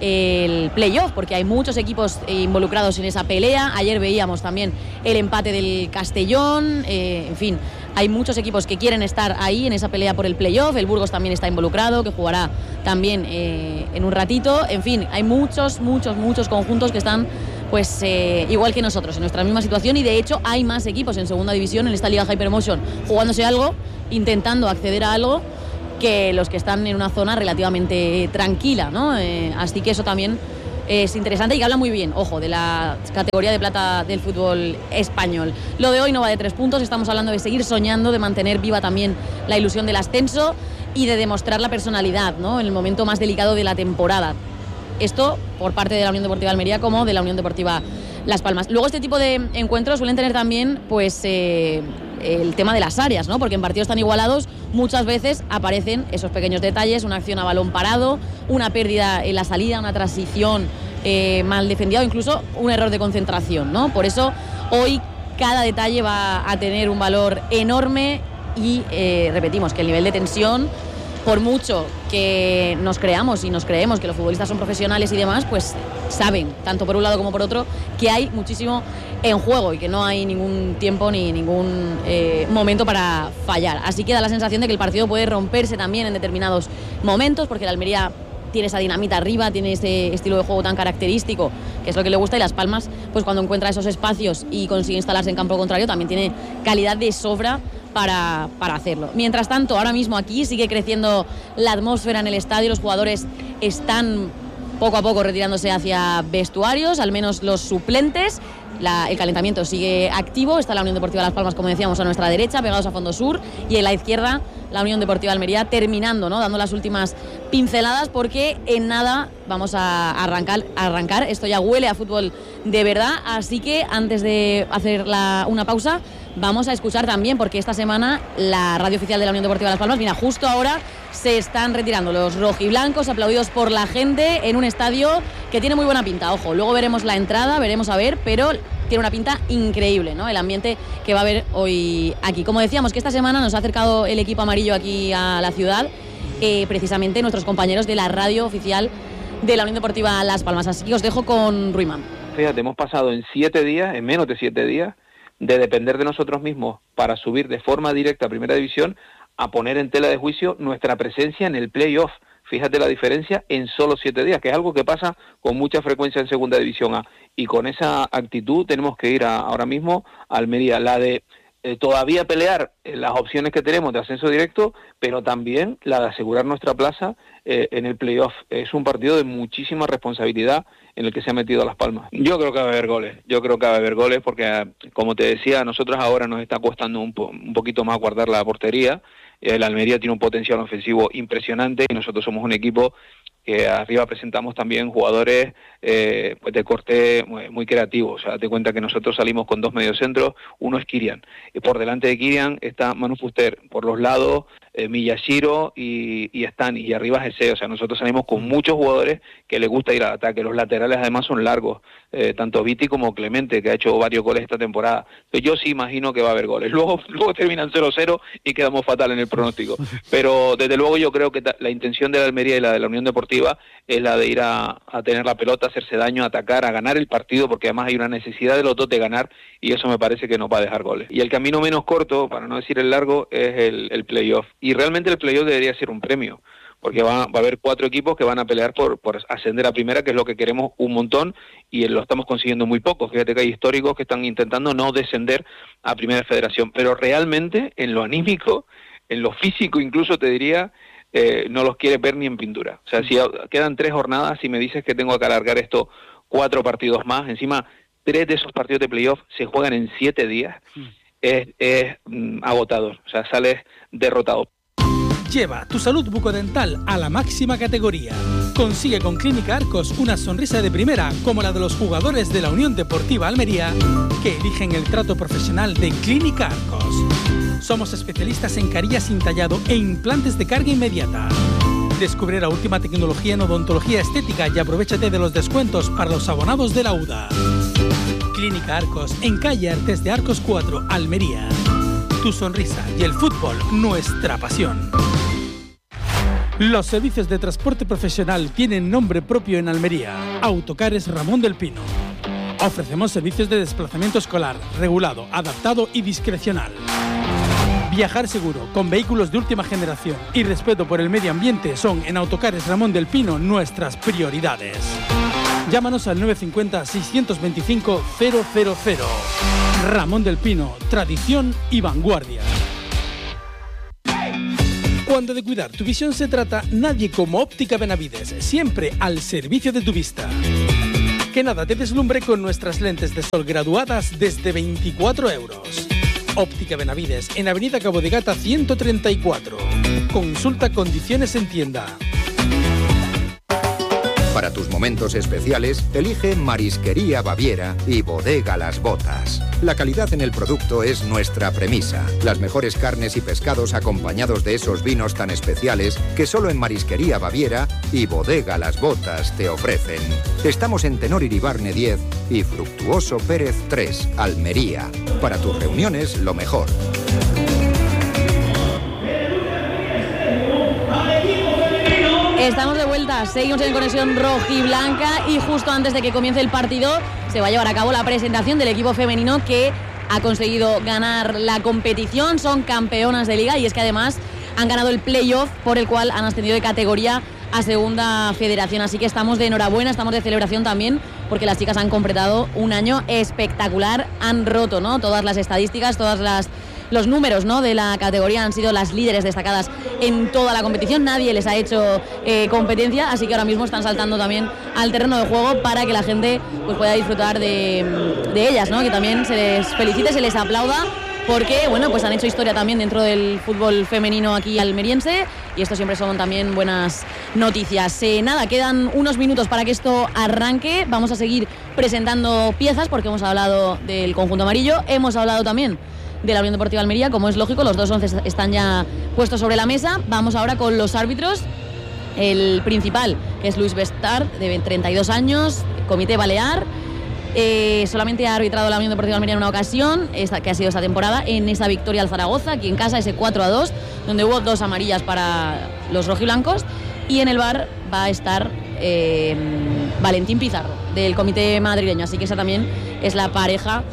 el playoff, porque hay muchos equipos involucrados en esa pelea. Ayer veíamos también el empate del Castellón, eh, en fin, hay muchos equipos que quieren estar ahí en esa pelea por el playoff. El Burgos también está involucrado, que jugará también eh, en un ratito. En fin, hay muchos, muchos, muchos conjuntos que están pues eh, igual que nosotros, en nuestra misma situación, y de hecho hay más equipos en segunda división, en esta Liga Hypermotion, jugándose algo, intentando acceder a algo, que los que están en una zona relativamente tranquila, ¿no? Eh, así que eso también es interesante y que habla muy bien, ojo, de la categoría de plata del fútbol español. Lo de hoy no va de tres puntos, estamos hablando de seguir soñando, de mantener viva también la ilusión del ascenso y de demostrar la personalidad, ¿no? En el momento más delicado de la temporada. Esto por parte de la Unión Deportiva Almería como de la Unión Deportiva Las Palmas. Luego este tipo de encuentros suelen tener también pues eh, el tema de las áreas, ¿no? Porque en partidos tan igualados muchas veces aparecen esos pequeños detalles, una acción a balón parado, una pérdida en la salida, una transición eh, mal defendida o incluso un error de concentración, ¿no? Por eso hoy cada detalle va a tener un valor enorme y eh, repetimos que el nivel de tensión, por mucho que nos creamos y nos creemos que los futbolistas son profesionales y demás, pues saben, tanto por un lado como por otro, que hay muchísimo en juego y que no hay ningún tiempo ni ningún eh, momento para fallar. Así que da la sensación de que el partido puede romperse también en determinados momentos, porque la Almería tiene esa dinamita arriba, tiene ese estilo de juego tan característico, que es lo que le gusta, y Las Palmas, pues cuando encuentra esos espacios y consigue instalarse en campo contrario, también tiene calidad de sobra Para, para hacerlo. Mientras tanto, ahora mismo aquí sigue creciendo la atmósfera en el estadio, los jugadores están poco a poco retirándose hacia vestuarios, al menos los suplentes. La, el calentamiento sigue activo, está la Unión Deportiva Las Palmas, como decíamos, a nuestra derecha, pegados a fondo sur, y en la izquierda la Unión Deportiva Almería terminando, ¿no? Dando las últimas pinceladas, porque en nada vamos a arrancar, a arrancar. Esto ya huele a fútbol de verdad, así que antes de hacer la, una pausa, vamos a escuchar también, porque esta semana la radio oficial de la Unión Deportiva Las Palmas, mira, justo ahora se están retirando los rojiblancos, aplaudidos por la gente en un estadio que tiene muy buena pinta. Ojo, luego veremos la entrada, veremos a ver, pero tiene una pinta increíble, ¿no? El ambiente que va a haber hoy aquí. Como decíamos, que esta semana nos ha acercado el equipo amarillo aquí a la ciudad, eh, precisamente nuestros compañeros de la radio oficial de la Unión Deportiva Las Palmas. Así que os dejo con Ruimán. Fíjate, hemos pasado en siete días, en menos de siete días, de depender de nosotros mismos para subir de forma directa a Primera División, a poner en tela de juicio nuestra presencia en el playoff. Fíjate la diferencia en solo siete días, que es algo que pasa con mucha frecuencia en Segunda División A. Y con esa actitud tenemos que ir a, ahora mismo a Almería, la de eh, todavía pelear en las opciones que tenemos de ascenso directo, pero también la de asegurar nuestra plaza eh, en el playoff. Es un partido de muchísima responsabilidad en el que se ha metido Las Palmas. Yo creo que va a haber goles, yo creo que va a haber goles porque, como te decía, a nosotros ahora nos está costando un, po un poquito más guardar la portería. El Almería tiene un potencial ofensivo impresionante y nosotros somos un equipo que arriba presentamos también jugadores eh, pues de corte muy, muy creativo. O sea, date cuenta que nosotros salimos con dos mediocentros, uno es Kirian. Y por delante de Kirian está Manu Fuster, por los lados eh, Miyashiro y, y Stani, y arriba Jesé. O sea, nosotros salimos con muchos jugadores que les gusta ir al ataque. Los laterales además son largos, eh, tanto Viti como Clemente, que ha hecho varios goles esta temporada. Entonces yo sí imagino que va a haber goles. Luego, luego terminan cero cero y quedamos fatal en el pronóstico. Pero desde luego yo creo que la intención de la Almería y la de la Unión Deportiva es la de ir a, a tener la pelota, hacerse daño, atacar, a ganar el partido, porque además hay una necesidad de los dos de ganar, y eso me parece que nos va a dejar goles. Y el camino menos corto, para no decir el largo, es el, el playoff. Y realmente el playoff debería ser un premio, porque va, va a haber cuatro equipos que van a pelear por, por ascender a primera, que es lo que queremos un montón, y lo estamos consiguiendo muy poco. Fíjate que hay históricos que están intentando no descender a Primera Federación, pero realmente en lo anímico, en lo físico incluso te diría, eh, no los quieres ver ni en pintura. O sea, si quedan tres jornadas y me dices que tengo que alargar esto cuatro partidos más, encima tres de esos partidos de playoff se juegan en siete días, es, es mm, agotador, o sea, sales derrotado. Lleva tu salud bucodental a la máxima categoría. Consigue con Clínica Arcos una sonrisa de primera como la de los jugadores de la Unión Deportiva Almería que eligen el trato profesional de Clínica Arcos. Somos especialistas en carillas sin tallado e implantes de carga inmediata. Descubre la última tecnología en odontología estética y aprovéchate de los descuentos para los abonados de la U D A. Clínica Arcos, en calle Artes de Arcos cuatro, Almería. Tu sonrisa y el fútbol, nuestra pasión. Los servicios de transporte profesional tienen nombre propio en Almería. Autocares Ramón del Pino. Ofrecemos servicios de desplazamiento escolar, regulado, adaptado y discrecional. Viajar seguro, con vehículos de última generación y respeto por el medio ambiente son en Autocares Ramón del Pino nuestras prioridades. Llámanos al nueve cinco cero, seis dos cinco, cero cero cero. Ramón del Pino, tradición y vanguardia. Cuando de cuidar tu visión se trata, nadie como Óptica Benavides, siempre al servicio de tu vista. Que nada te deslumbre con nuestras lentes de sol graduadas desde veinticuatro euros. Óptica Benavides, en Avenida Cabo de Gata ciento treinta y cuatro. Consulta condiciones en tienda. Para tus momentos especiales, elige Marisquería Baviera y Bodega Las Botas. La calidad en el producto es nuestra premisa. Las mejores carnes y pescados acompañados de esos vinos tan especiales que solo en Marisquería Baviera y Bodega Las Botas te ofrecen. Estamos en Tenor Iribarne diez y Fructuoso Pérez tres, Almería. Para tus reuniones, lo mejor. Estamos de vuelta, seguimos en conexión rojiblanca y justo antes de que comience el partido se va a llevar a cabo la presentación del equipo femenino que ha conseguido ganar la competición, son campeonas de liga y es que además han ganado el playoff por el cual han ascendido de categoría a segunda federación, así que estamos de enhorabuena, estamos de celebración también porque las chicas han completado un año espectacular, han roto, ¿no?, todas las estadísticas, todas las los números, ¿no?, de la categoría, han sido las líderes destacadas en toda la competición, nadie les ha hecho eh, competencia, así que ahora mismo están saltando también al terreno de juego para que la gente pues pueda disfrutar de, de ellas, ¿no?, que también se les felicite, se les aplauda, porque bueno, pues han hecho historia también dentro del fútbol femenino aquí almeriense y esto siempre son también buenas noticias. Eh, nada, quedan unos minutos para que esto arranque, vamos a seguir presentando piezas porque hemos hablado del conjunto amarillo, hemos hablado también de la Unión Deportiva Almería, como es lógico, los dos once están ya puestos sobre la mesa. Vamos ahora con los árbitros. El principal, que es Luis Bestard, de treinta y dos años, comité balear. Eh, solamente ha arbitrado la Unión Deportiva Almería en una ocasión, esta, que ha sido esta temporada, en esa victoria al Zaragoza, aquí en casa, ese cuatro a dos, donde hubo dos amarillas para los rojiblancos. Y en el V A R va a estar eh, Valentín Pizarro, del comité madrileño, así que esa también es la pareja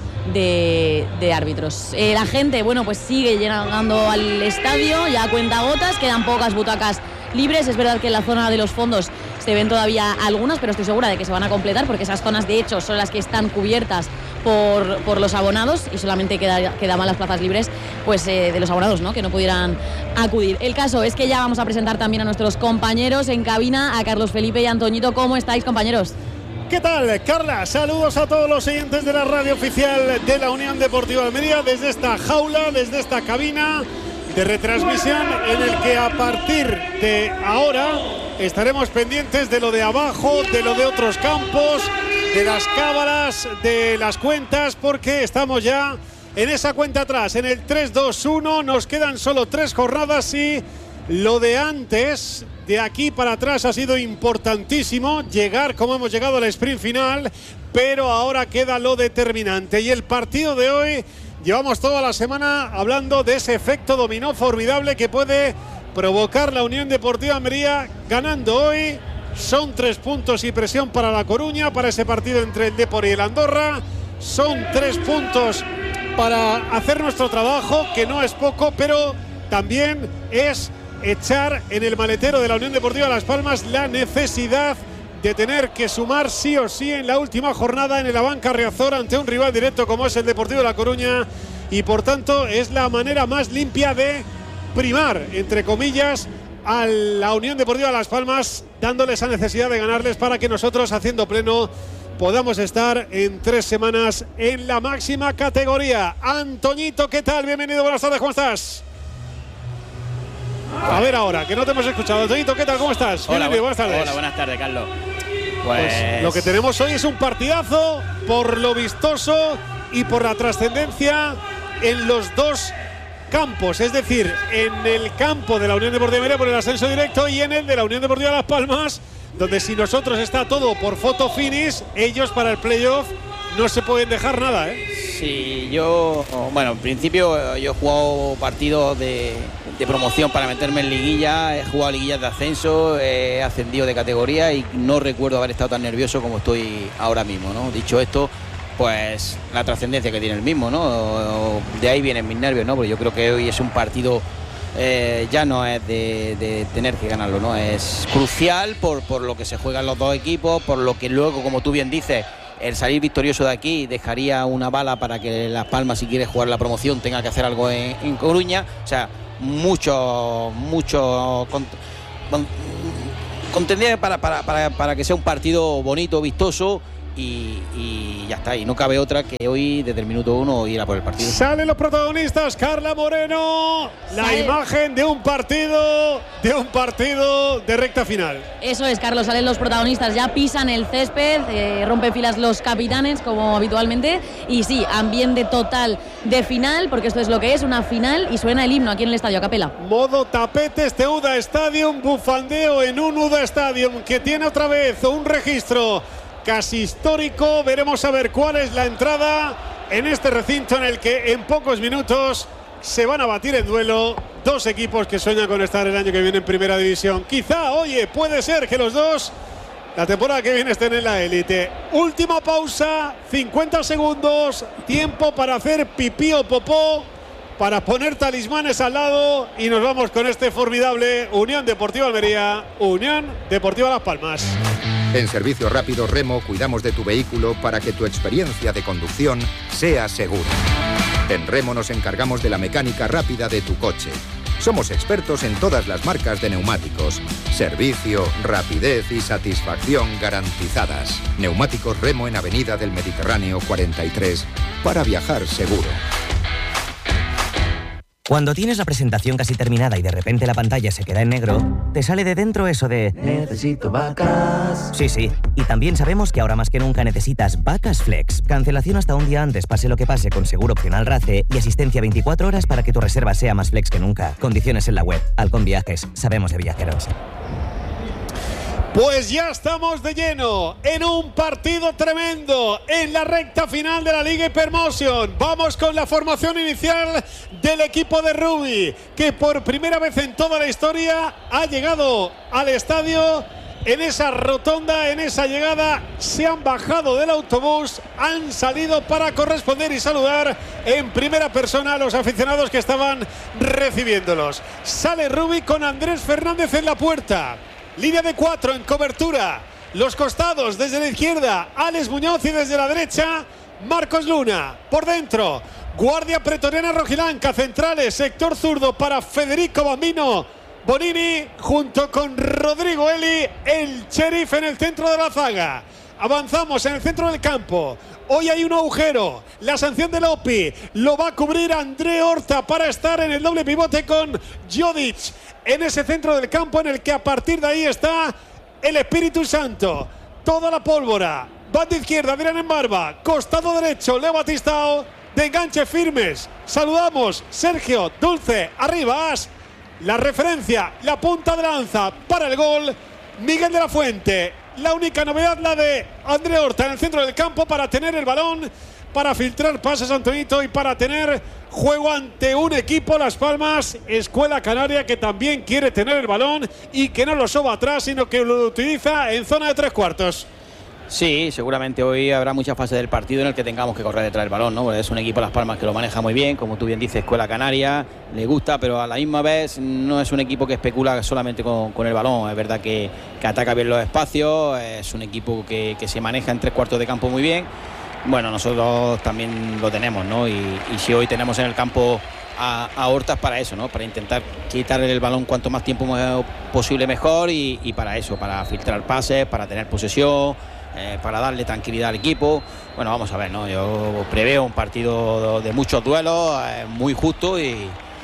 De, de árbitros. Eh, la gente, bueno, pues sigue llegando al estadio, ya a cuentagotas, quedan pocas butacas libres. Es verdad que en la zona de los fondos se ven todavía algunas, pero estoy segura de que se van a completar porque esas zonas, de hecho, son las que están cubiertas por, por los abonados y solamente queda, quedaban las plazas libres pues eh, de los abonados, ¿no?, que no pudieran acudir. El caso es que ya vamos a presentar también a nuestros compañeros en cabina, a Carlos Felipe y a Antoñito. ¿Cómo estáis, compañeros? ¿Qué tal, Carla? Saludos a todos los oyentes de la radio oficial de la Unión Deportiva Almería desde esta jaula, desde esta cabina de retransmisión en el que a partir de ahora estaremos pendientes de lo de abajo, de lo de otros campos, de las cámaras, de las cuentas, porque estamos ya en esa cuenta atrás, en el tres dos uno, nos quedan solo tres jornadas y lo de antes, de aquí para atrás, ha sido importantísimo llegar como hemos llegado al sprint final, pero ahora queda lo determinante. Y el partido de hoy, llevamos toda la semana hablando de ese efecto dominó formidable que puede provocar la Unión Deportiva Almería ganando hoy. Son tres puntos y presión para La Coruña, para ese partido entre el Depor y el Andorra. Son tres puntos para hacer nuestro trabajo, que no es poco, pero también es echar en el maletero de la Unión Deportiva Las Palmas la necesidad de tener que sumar sí o sí en la última jornada en el Abanca Riazor ante un rival directo como es el Deportivo de La Coruña, y por tanto es la manera más limpia de primar, entre comillas, a la Unión Deportiva Las Palmas, dándole esa necesidad de ganarles para que nosotros, haciendo pleno, podamos estar en tres semanas en la máxima categoría. Antoñito, ¿qué tal? Bienvenido, buenas tardes, ¿cómo estás? A ver ahora, que no te hemos escuchado. Antoñito, ¿qué tal? ¿Cómo estás? Hola, Bienvenido, buenas tardes. Hola, buenas tardes, Carlos. Pues... pues lo que tenemos hoy es un partidazo por lo vistoso y por la trascendencia en los dos campos, es decir, en el campo de la Unión Deportiva Almería por el ascenso directo y en el de la Unión Deportiva Las Palmas, donde si nosotros está todo por photo finish, ellos para el playoff no se pueden dejar nada, ¿eh? Sí, yo, bueno, en principio yo he jugado partidos de, de promoción para meterme en liguilla, he jugado liguillas de ascenso, he ascendido de categoría y no recuerdo haber estado tan nervioso como estoy ahora mismo, ¿no? Dicho esto, pues la trascendencia que tiene el mismo, ¿no? De ahí vienen mis nervios, ¿no? Porque yo creo que hoy es un partido, eh, ya no es de, de tener que ganarlo, ¿no? Es crucial por, por lo que se juegan los dos equipos, por lo que luego, como tú bien dices, el salir victorioso de aquí dejaría una bala para que Las Palmas, si quiere jugar la promoción, tenga que hacer algo en, en Coruña. O sea, mucho, mucho con, con, contendría para, para, para, para que sea un partido bonito, vistoso. Y, y ya está, y no cabe otra que hoy desde el minuto uno ir a por el partido. Salen los protagonistas, Carla Moreno, la ¿Sale? imagen de un partido, de un partido de recta final. Eso es, Carlos, salen los protagonistas, ya pisan el césped, eh, rompen filas los capitanes como habitualmente y sí, ambiente total de final, porque esto es lo que es, una final, y suena el himno aquí en el estadio a capela. Modo tapetes de U D A Stadium, bufandeo en un U D A Stadium que tiene otra vez un registro casi histórico. Veremos a ver cuál es la entrada en este recinto en el que en pocos minutos se van a batir en duelo dos equipos que sueñan con estar el año que viene en primera división. Quizá, oye, puede ser que los dos la temporada que viene estén en la élite. Última pausa, cincuenta segundos, tiempo para hacer pipí o popó, para poner talismanes al lado y nos vamos con este formidable Unión Deportiva Almería, Unión Deportiva Las Palmas. En Servicio Rápido Remo cuidamos de tu vehículo para que tu experiencia de conducción sea segura. En Remo nos encargamos de la mecánica rápida de tu coche. Somos expertos en todas las marcas de neumáticos. Servicio, rapidez y satisfacción garantizadas. Neumáticos Remo en Avenida del Mediterráneo cuarenta y tres para viajar seguro. Cuando tienes la presentación casi terminada y de repente la pantalla se queda en negro, te sale de dentro eso de necesito vacas. Sí, sí. Y también sabemos que ahora más que nunca necesitas Vacas Flex. Cancelación hasta un día antes, pase lo que pase, con seguro opcional RACE y asistencia veinticuatro horas para que tu reserva sea más flex que nunca. Condiciones en la web. Halcón Viajes. Sabemos de viajeros. Pues ya estamos de lleno en un partido tremendo en la recta final de la Liga Hypermotion. Vamos con la formación inicial del equipo de rugby, que por primera vez en toda la historia ha llegado al estadio. En esa rotonda, en esa llegada, se han bajado del autobús, han salido para corresponder y saludar en primera persona a los aficionados que estaban recibiéndolos. Sale rugby con Andrés Fernández en la puerta. Línea de cuatro en cobertura. Los costados desde la izquierda, Alex Muñoz, y desde la derecha, Marcos Luna. Por dentro, guardia pretoriana rojiblanca, centrales, sector zurdo para Federico Bambino Bonini, junto con Rodrigo Eli, el sheriff en el centro de la zaga. Avanzamos en el centro del campo. Hoy hay un agujero. La sanción de Lopi lo va a cubrir André Horta para estar en el doble pivote con Jodic en ese centro del campo, en el que a partir de ahí está el Espíritu Santo. Toda la pólvora. Banda izquierda, Adrián en barba. Costado derecho, Leo Batistao. De enganche firmes. Saludamos. Sergio Dulce. Arriba. As. La referencia, la punta de lanza para el gol. Miguel de la Fuente. La única novedad, la de André Horta en el centro del campo para tener el balón, para filtrar pases, Antonito, y para tener juego ante un equipo, Las Palmas, Escuela Canaria, que también quiere tener el balón y que no lo soba atrás, sino que lo utiliza en zona de tres cuartos. Sí, seguramente hoy habrá muchas fases del partido en el que tengamos que correr detrás del balón, ¿no? Porque es un equipo Las Palmas que lo maneja muy bien, como tú bien dices, Escuela Canaria, le gusta, pero a la misma vez no es un equipo que especula solamente con, con el balón. Es verdad que, que ataca bien los espacios, es un equipo que, que se maneja en tres cuartos de campo muy bien. Bueno, nosotros también lo tenemos, ¿no? Y, y si hoy tenemos en el campo a, a Hortas para eso, ¿no? Para intentar quitarle el balón cuanto más tiempo posible mejor y, y para eso, para filtrar pases, para tener posesión. eh, para darle tranquilidad al equipo. Bueno, vamos a ver, ¿no? Yo preveo un partido de muchos duelos, eh, muy justo y,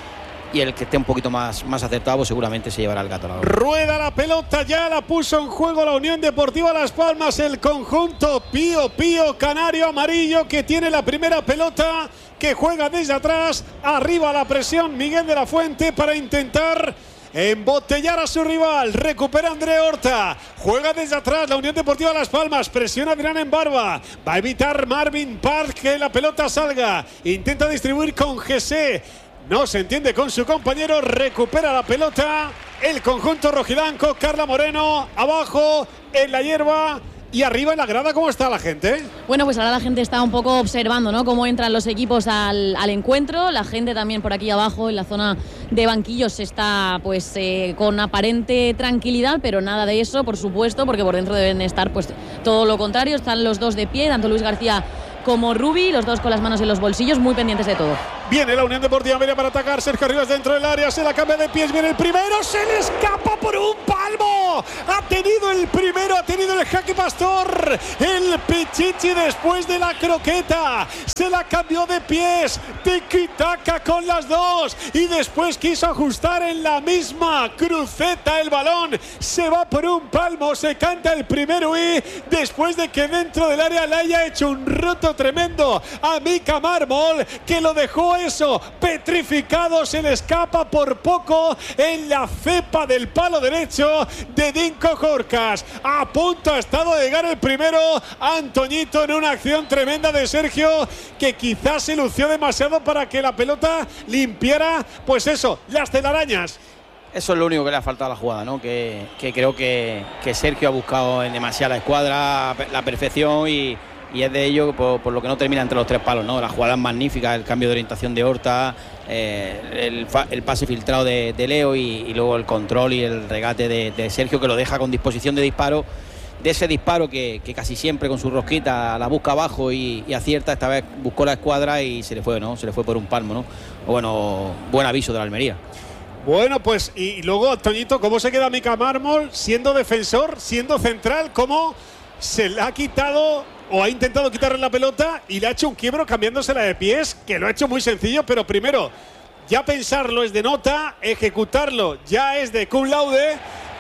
y el que esté un poquito más, más acertado pues seguramente se llevará el gato a la boca. Rueda la pelota, ya la puso en juego la Unión Deportiva Las Palmas, el conjunto Pío Pío Canario Amarillo, que tiene la primera pelota, que juega desde atrás, arriba la presión Miguel de la Fuente para intentar embotellar a su rival. Recupera André Horta, juega desde atrás la Unión Deportiva Las Palmas, presiona a Adrián en Barba, va a evitar Marvin Park que la pelota salga, intenta distribuir con Jesse, no se entiende con su compañero, recupera la pelota el conjunto rojiblanco. Carla Moreno, abajo en la hierba. Y arriba en la grada, ¿cómo está la gente? Bueno, pues ahora la gente está un poco observando, ¿no?, cómo entran los equipos al, al encuentro. La gente también por aquí abajo, en la zona de banquillos, está pues eh, con aparente tranquilidad, pero nada de eso, por supuesto, porque por dentro deben estar pues todo lo contrario. Están los dos de pie, tanto Luis García como Rubi, los dos con las manos en los bolsillos, muy pendientes de todo. Viene la Unión Deportiva Almería para atacar. Sergio Rivas dentro del área, se la cambia de pies, viene el primero, se le escapa por un palmo. Ha tenido el primero, ha tenido el jaque Pastor, el Pichichi después de la croqueta. Se la cambió de pies, tiki-taka con las dos y después quiso ajustar en la misma cruceta el balón. Se va por un palmo, se canta el primero y después de que dentro del área le haya hecho un roto tremendo a Mika Mármol, que lo dejó eso petrificado, se le escapa por poco en la cepa del palo derecho de Dinko Jorcas. A punto ha estado de llegar el primero Antoñito en una acción tremenda de Sergio, que quizás se lució demasiado para que la pelota limpiara, pues eso, las telarañas. Eso es lo único que le ha faltado a la jugada, ¿no? Que, que creo que, que Sergio ha buscado en demasiada escuadra la perfección y Y es de ello por, por lo que no termina entre los tres palos, ¿no? La jugada es magnífica, el cambio de orientación de Horta, eh, el, el pase filtrado de, de Leo y, y luego el control y el regate de, de Sergio, que lo deja con disposición de disparo. De ese disparo que, que casi siempre con su rosquita la busca abajo y, y acierta, esta vez buscó la escuadra y se le fue, ¿no? Se le fue por un palmo, ¿no? Bueno, buen aviso de la Almería. Bueno, pues y luego, Toñito, ¿cómo se queda Mika Mármol siendo defensor, siendo central? ¿Cómo se le ha quitado o ha intentado quitarle la pelota y le ha hecho un quiebro cambiándosela de pies, que lo ha hecho muy sencillo, pero primero, ya pensarlo es de nota, ejecutarlo ya es de cum laude,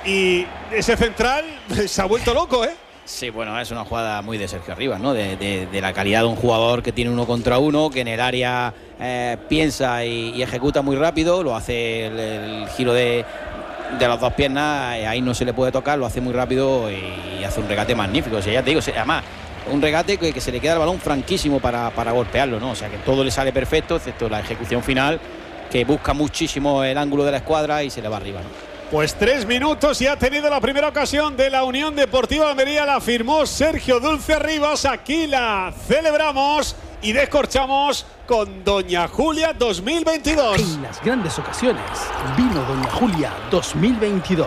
y ese central se ha vuelto loco, ¿eh? Sí, bueno, es una jugada muy de Sergio Rivas, ¿no? De, de, de la calidad de un jugador que tiene uno contra uno, que en el área eh, piensa y, y ejecuta muy rápido, lo hace el, el giro de, de las dos piernas, ahí no se le puede tocar, lo hace muy rápido y, y hace un regate magnífico. O sea, ya te digo, además, un regate que, que se le queda el balón franquísimo para, para golpearlo, ¿no? O sea, que todo le sale perfecto, excepto la ejecución final, que busca muchísimo el ángulo de la escuadra y se le va arriba, ¿no? Pues tres minutos y ha tenido la primera ocasión de la Unión Deportiva Almería, la firmó Sergio Dulce Rivas, aquí la celebramos y descorchamos con Doña Julia dos mil veintidós. En las grandes ocasiones, vino Doña Julia dos mil veintidós,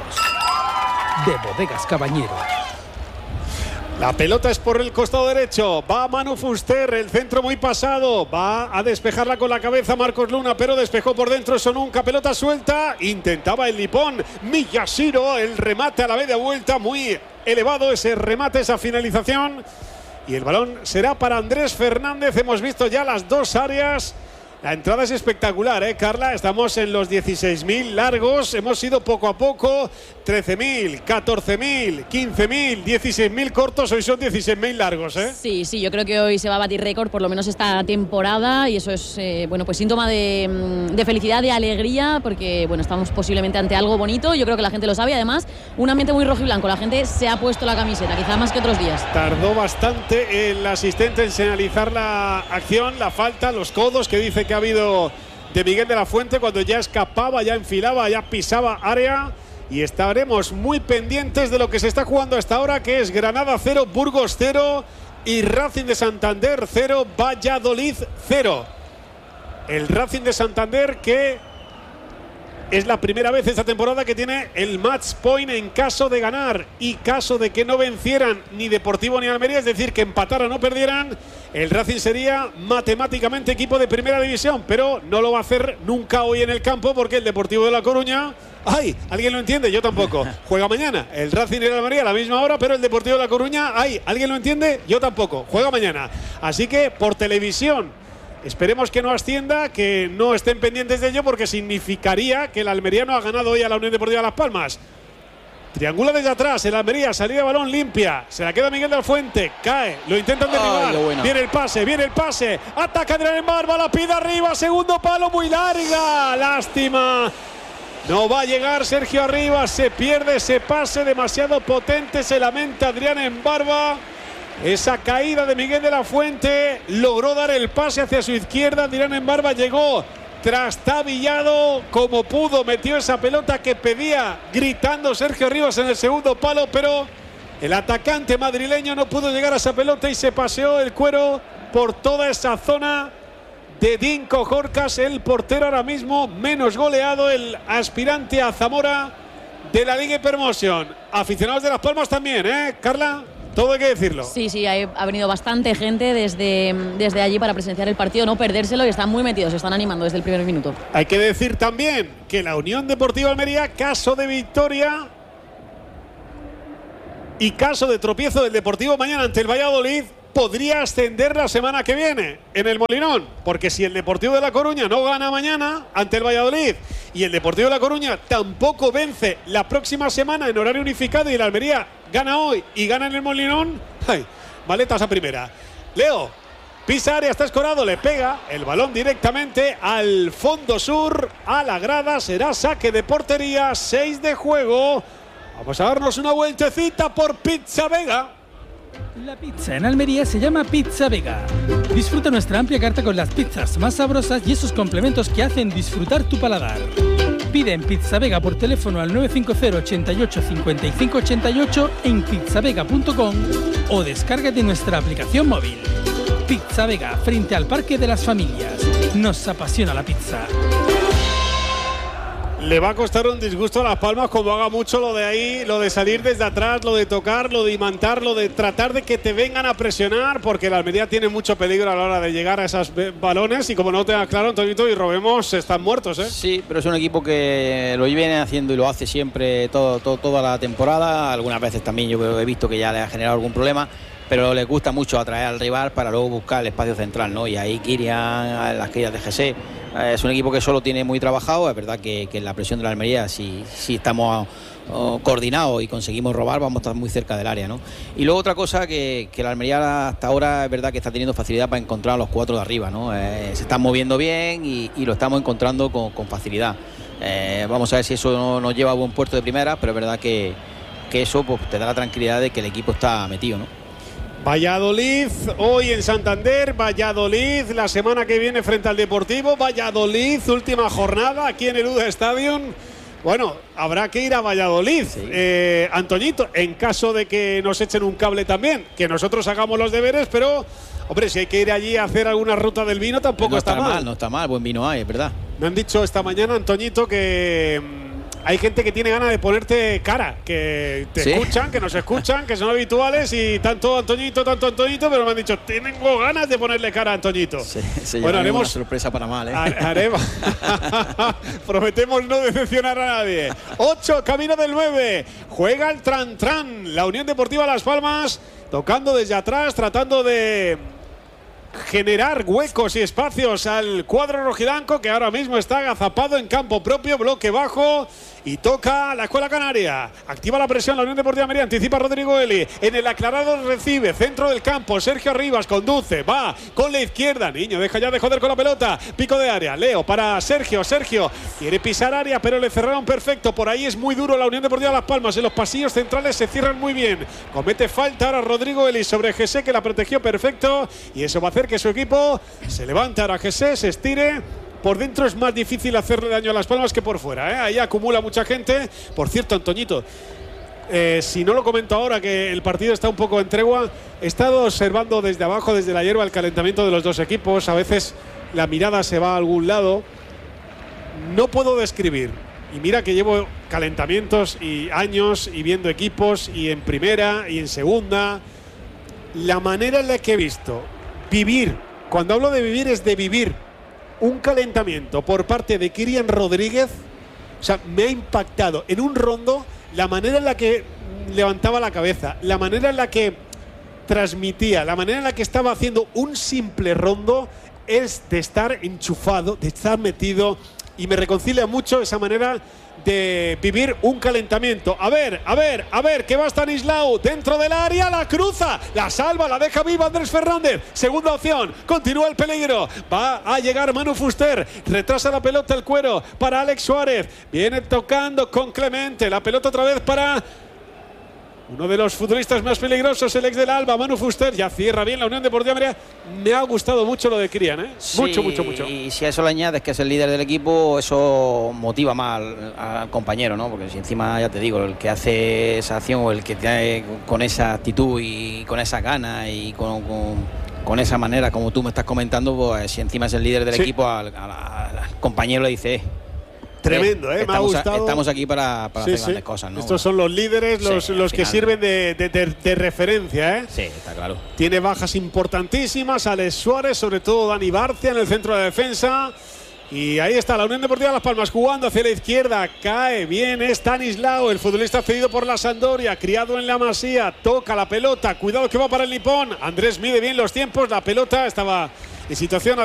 de Bodegas Cabañero. La pelota es por el costado derecho, va Manu Fuster, el centro muy pasado, va a despejarla con la cabeza Marcos Luna, pero despejó por dentro, eso nunca, pelota suelta, intentaba el nipón Miyashiro, el remate a la media vuelta, muy elevado ese remate, esa finalización, y el balón será para Andrés Fernández. Hemos visto ya las dos áreas. La entrada es espectacular, ¿eh, Carla? Estamos en los dieciséis mil largos, hemos ido poco a poco, trece mil, catorce mil, quince mil, dieciséis mil cortos, hoy son dieciséis mil largos, ¿eh? Sí, sí, yo creo que hoy se va a batir récord, por lo menos esta temporada, y eso es, eh, bueno, pues síntoma de, de felicidad, de alegría, porque, bueno, estamos posiblemente ante algo bonito, yo creo que la gente lo sabe, además, un ambiente muy rojo y blanco, la gente se ha puesto la camiseta, quizá más que otros días. Tardó bastante el asistente en señalizar la acción, la falta, los codos que dice que ha habido de Miguel de la Fuente cuando ya escapaba, ya enfilaba, ya pisaba área, y estaremos muy pendientes de lo que se está jugando hasta ahora, que es Granada cero, Burgos cero y Racing de Santander cero, Valladolid cero. El Racing de Santander que es la primera vez esta temporada que tiene el match point en caso de ganar y caso de que no vencieran ni Deportivo ni Almería, es decir, que empataran o perdieran, el Racing sería matemáticamente equipo de primera división, pero no lo va a hacer nunca hoy en el campo porque el Deportivo de La Coruña, ¡ay! ¿Alguien lo entiende? Yo tampoco. Juega mañana. El Racing y el Almería a la misma hora, pero el Deportivo de La Coruña, ¡ay! ¿Alguien lo entiende? Yo tampoco. Juega mañana. Así que por televisión, esperemos que no ascienda, que no estén pendientes de ello, porque significaría que el Almería no ha ganado hoy a la Unión Deportiva Las Palmas. Triangula desde atrás, el Almería, salida de balón limpia. Se la queda Miguel del Fuente, cae, lo intentan derribar. Oh, bueno. Viene el pase, viene el pase. Ataca Adrián Barba, la pide arriba, segundo palo, muy larga. Lástima. No va a llegar Sergio Arribas, se pierde ese pase demasiado potente, se lamenta Adrián en Barba. Esa caída de Miguel de la Fuente logró dar el pase hacia su izquierda. Adrián en Barba llegó trastabillado como pudo, metió esa pelota que pedía gritando Sergio Arribas en el segundo palo, pero el atacante madrileño no pudo llegar a esa pelota y se paseó el cuero por toda esa zona de Dinko Jorcas, el portero ahora mismo menos goleado, el aspirante a Zamora de la Liga Hypermotion. Aficionados de Las Palmas también, ¿eh, Carla? Todo hay que decirlo. Sí, sí, hay, ha venido bastante gente desde, desde allí para presenciar el partido, no perdérselo, y están muy metidos, se están animando desde el primer minuto. Hay que decir también que la Unión Deportiva Almería, caso de victoria y caso de tropiezo del Deportivo mañana ante el Valladolid, podría ascender la semana que viene en el Molinón, porque si el Deportivo de La Coruña no gana mañana ante el Valladolid y el Deportivo de La Coruña tampoco vence la próxima semana en horario unificado y el Almería gana hoy y gana en el Molinón, ¡ay! Maletas a primera. Leo, pisa área, está escorado, le pega el balón directamente al fondo sur, a la grada, será saque de portería, seis de juego. Vamos a darnos una vueltecita por Pizza Vega. La pizza en Almería se llama Pizza Vega. Disfruta nuestra amplia carta con las pizzas más sabrosas y esos complementos que hacen disfrutar tu paladar. Pide en Pizza Vega por teléfono al nueve cinco cero, ochenta y ocho, cincuenta y cinco ochenta y ocho en pizzavega punto com o descárgate nuestra aplicación móvil. Pizza Vega, frente al Parque de las Familias. Nos apasiona la pizza. Le va a costar un disgusto a Las Palmas como haga mucho lo de ahí, lo de salir desde atrás, lo de tocar, lo de imantar, lo de tratar de que te vengan a presionar, porque la Almería tiene mucho peligro a la hora de llegar a esos balones y como no tengas claro, Antonito y Robemos están muertos, ¿eh? Sí, pero es un equipo que lo viene haciendo y lo hace siempre todo, todo, toda la temporada. Algunas veces también yo he visto que ya le ha generado algún problema, pero le gusta mucho atraer al rival para luego buscar el espacio central, ¿no? Y ahí Kirian, las caídas de G C, es un equipo que solo tiene muy trabajado. Es verdad que, que en la presión de la Almería, si, si estamos oh, coordinados y conseguimos robar, vamos a estar muy cerca del área, ¿no? Y luego otra cosa, que, que la Almería hasta ahora es verdad que está teniendo facilidad para encontrar a los cuatro de arriba, ¿no? Eh, se están moviendo bien y, y lo estamos encontrando con, con facilidad. Eh, vamos a ver si eso no, nos lleva a buen puerto de primera, pero es verdad que, que eso pues, te da la tranquilidad de que el equipo está metido, ¿no? Valladolid, hoy en Santander, Valladolid, la semana que viene frente al Deportivo, Valladolid, última jornada aquí en el U D A Stadium. Bueno, habrá que ir a Valladolid, sí. eh, Antoñito, en caso de que nos echen un cable también, que nosotros hagamos los deberes, pero, hombre, si hay que ir allí a hacer alguna ruta del vino, tampoco no está, está mal. mal. No está mal, buen vino hay, es verdad. Me han dicho esta mañana, Antoñito, que hay gente que tiene ganas de ponerte cara, que te ¿Sí? escuchan, que nos escuchan, que son habituales y tanto Antoñito, tanto Antoñito, pero me han dicho, tengo ganas de ponerle cara a Antoñito. Se, se bueno, haremos una sorpresa para mal, ¿eh? Haremos. Prometemos no decepcionar a nadie. ocho, camino del nueve. Juega el Tran Tran. La Unión Deportiva Las Palmas, tocando desde atrás, tratando de generar huecos y espacios al cuadro rojiblanco, que ahora mismo está agazapado en campo propio, bloque bajo, y toca la Escuela Canaria. Activa la presión la Unión Deportiva Almería, anticipa Rodrigo Eli, en el aclarado recibe, centro del campo, Sergio Arribas conduce, va con la izquierda, niño, deja ya de joder con la pelota, pico de área, Leo para Sergio, Sergio quiere pisar área, pero le cerraron perfecto, por ahí es muy duro la Unión Deportiva Las Palmas, en los pasillos centrales se cierran muy bien, comete falta ahora Rodrigo Eli sobre G C, que la protegió perfecto, y eso va a hacer que su equipo se levante ahora G C, se estire. Por dentro es más difícil hacerle daño a Las Palmas que por fuera, ¿eh? Ahí acumula mucha gente. Por cierto, Antoñito, eh, si no lo comento ahora que el partido está un poco en tregua, he estado observando desde abajo, desde la hierba, el calentamiento de los dos equipos. A veces la mirada se va a algún lado. No puedo describir y mira que llevo calentamientos y años y viendo equipos y en primera y en segunda, la manera en la que he visto vivir, cuando hablo de vivir es de vivir un calentamiento por parte de Kylian Rodríguez, o sea, me ha impactado en un rondo la manera en la que levantaba la cabeza, la manera en la que transmitía, la manera en la que estaba haciendo un simple rondo es de estar enchufado, de estar metido, y me reconcilia mucho esa manera de vivir un calentamiento. A ver, a ver, a ver, que va Stanislao dentro del área, la cruza, la salva, la deja viva Andrés Fernández. Segunda opción, continúa el peligro. Va a llegar Manu Fuster, retrasa la pelota el Cuero para Alex Suárez. Viene tocando con Clemente, la pelota otra vez para uno de los futbolistas más peligrosos, el ex del Alba, Manu Fuster. Ya cierra bien la Unión Deportiva Almería. Me ha gustado mucho lo de Kylian, ¿eh? Sí, mucho, mucho, mucho. Y si a eso le añades que es el líder del equipo, eso motiva más al, al compañero, ¿no? Porque si encima, ya te digo, el que hace esa acción o el que tiene con esa actitud y con esa gana y con, con, con esa manera, como tú me estás comentando, pues si encima es el líder del sí. equipo, al, al, al compañero le dice... Eh, Tremendo, ¿eh? Estamos, me ha gustado. Estamos aquí para, para sí, hacer sí. grandes cosas, ¿no? Estos son los líderes, los, sí, los que sirven de, de, de, de referencia, ¿eh? Sí, está claro. Tiene bajas importantísimas, Alex Suárez, sobre todo Dani Barcia en el centro de defensa. Y ahí está la Unión Deportiva Las Palmas jugando hacia la izquierda. Cae bien Stanislao, el futbolista cedido por la Sampdoria, criado en la Masía. Toca la pelota, cuidado que va para el nipón. Andrés mide bien los tiempos, la pelota estaba en situación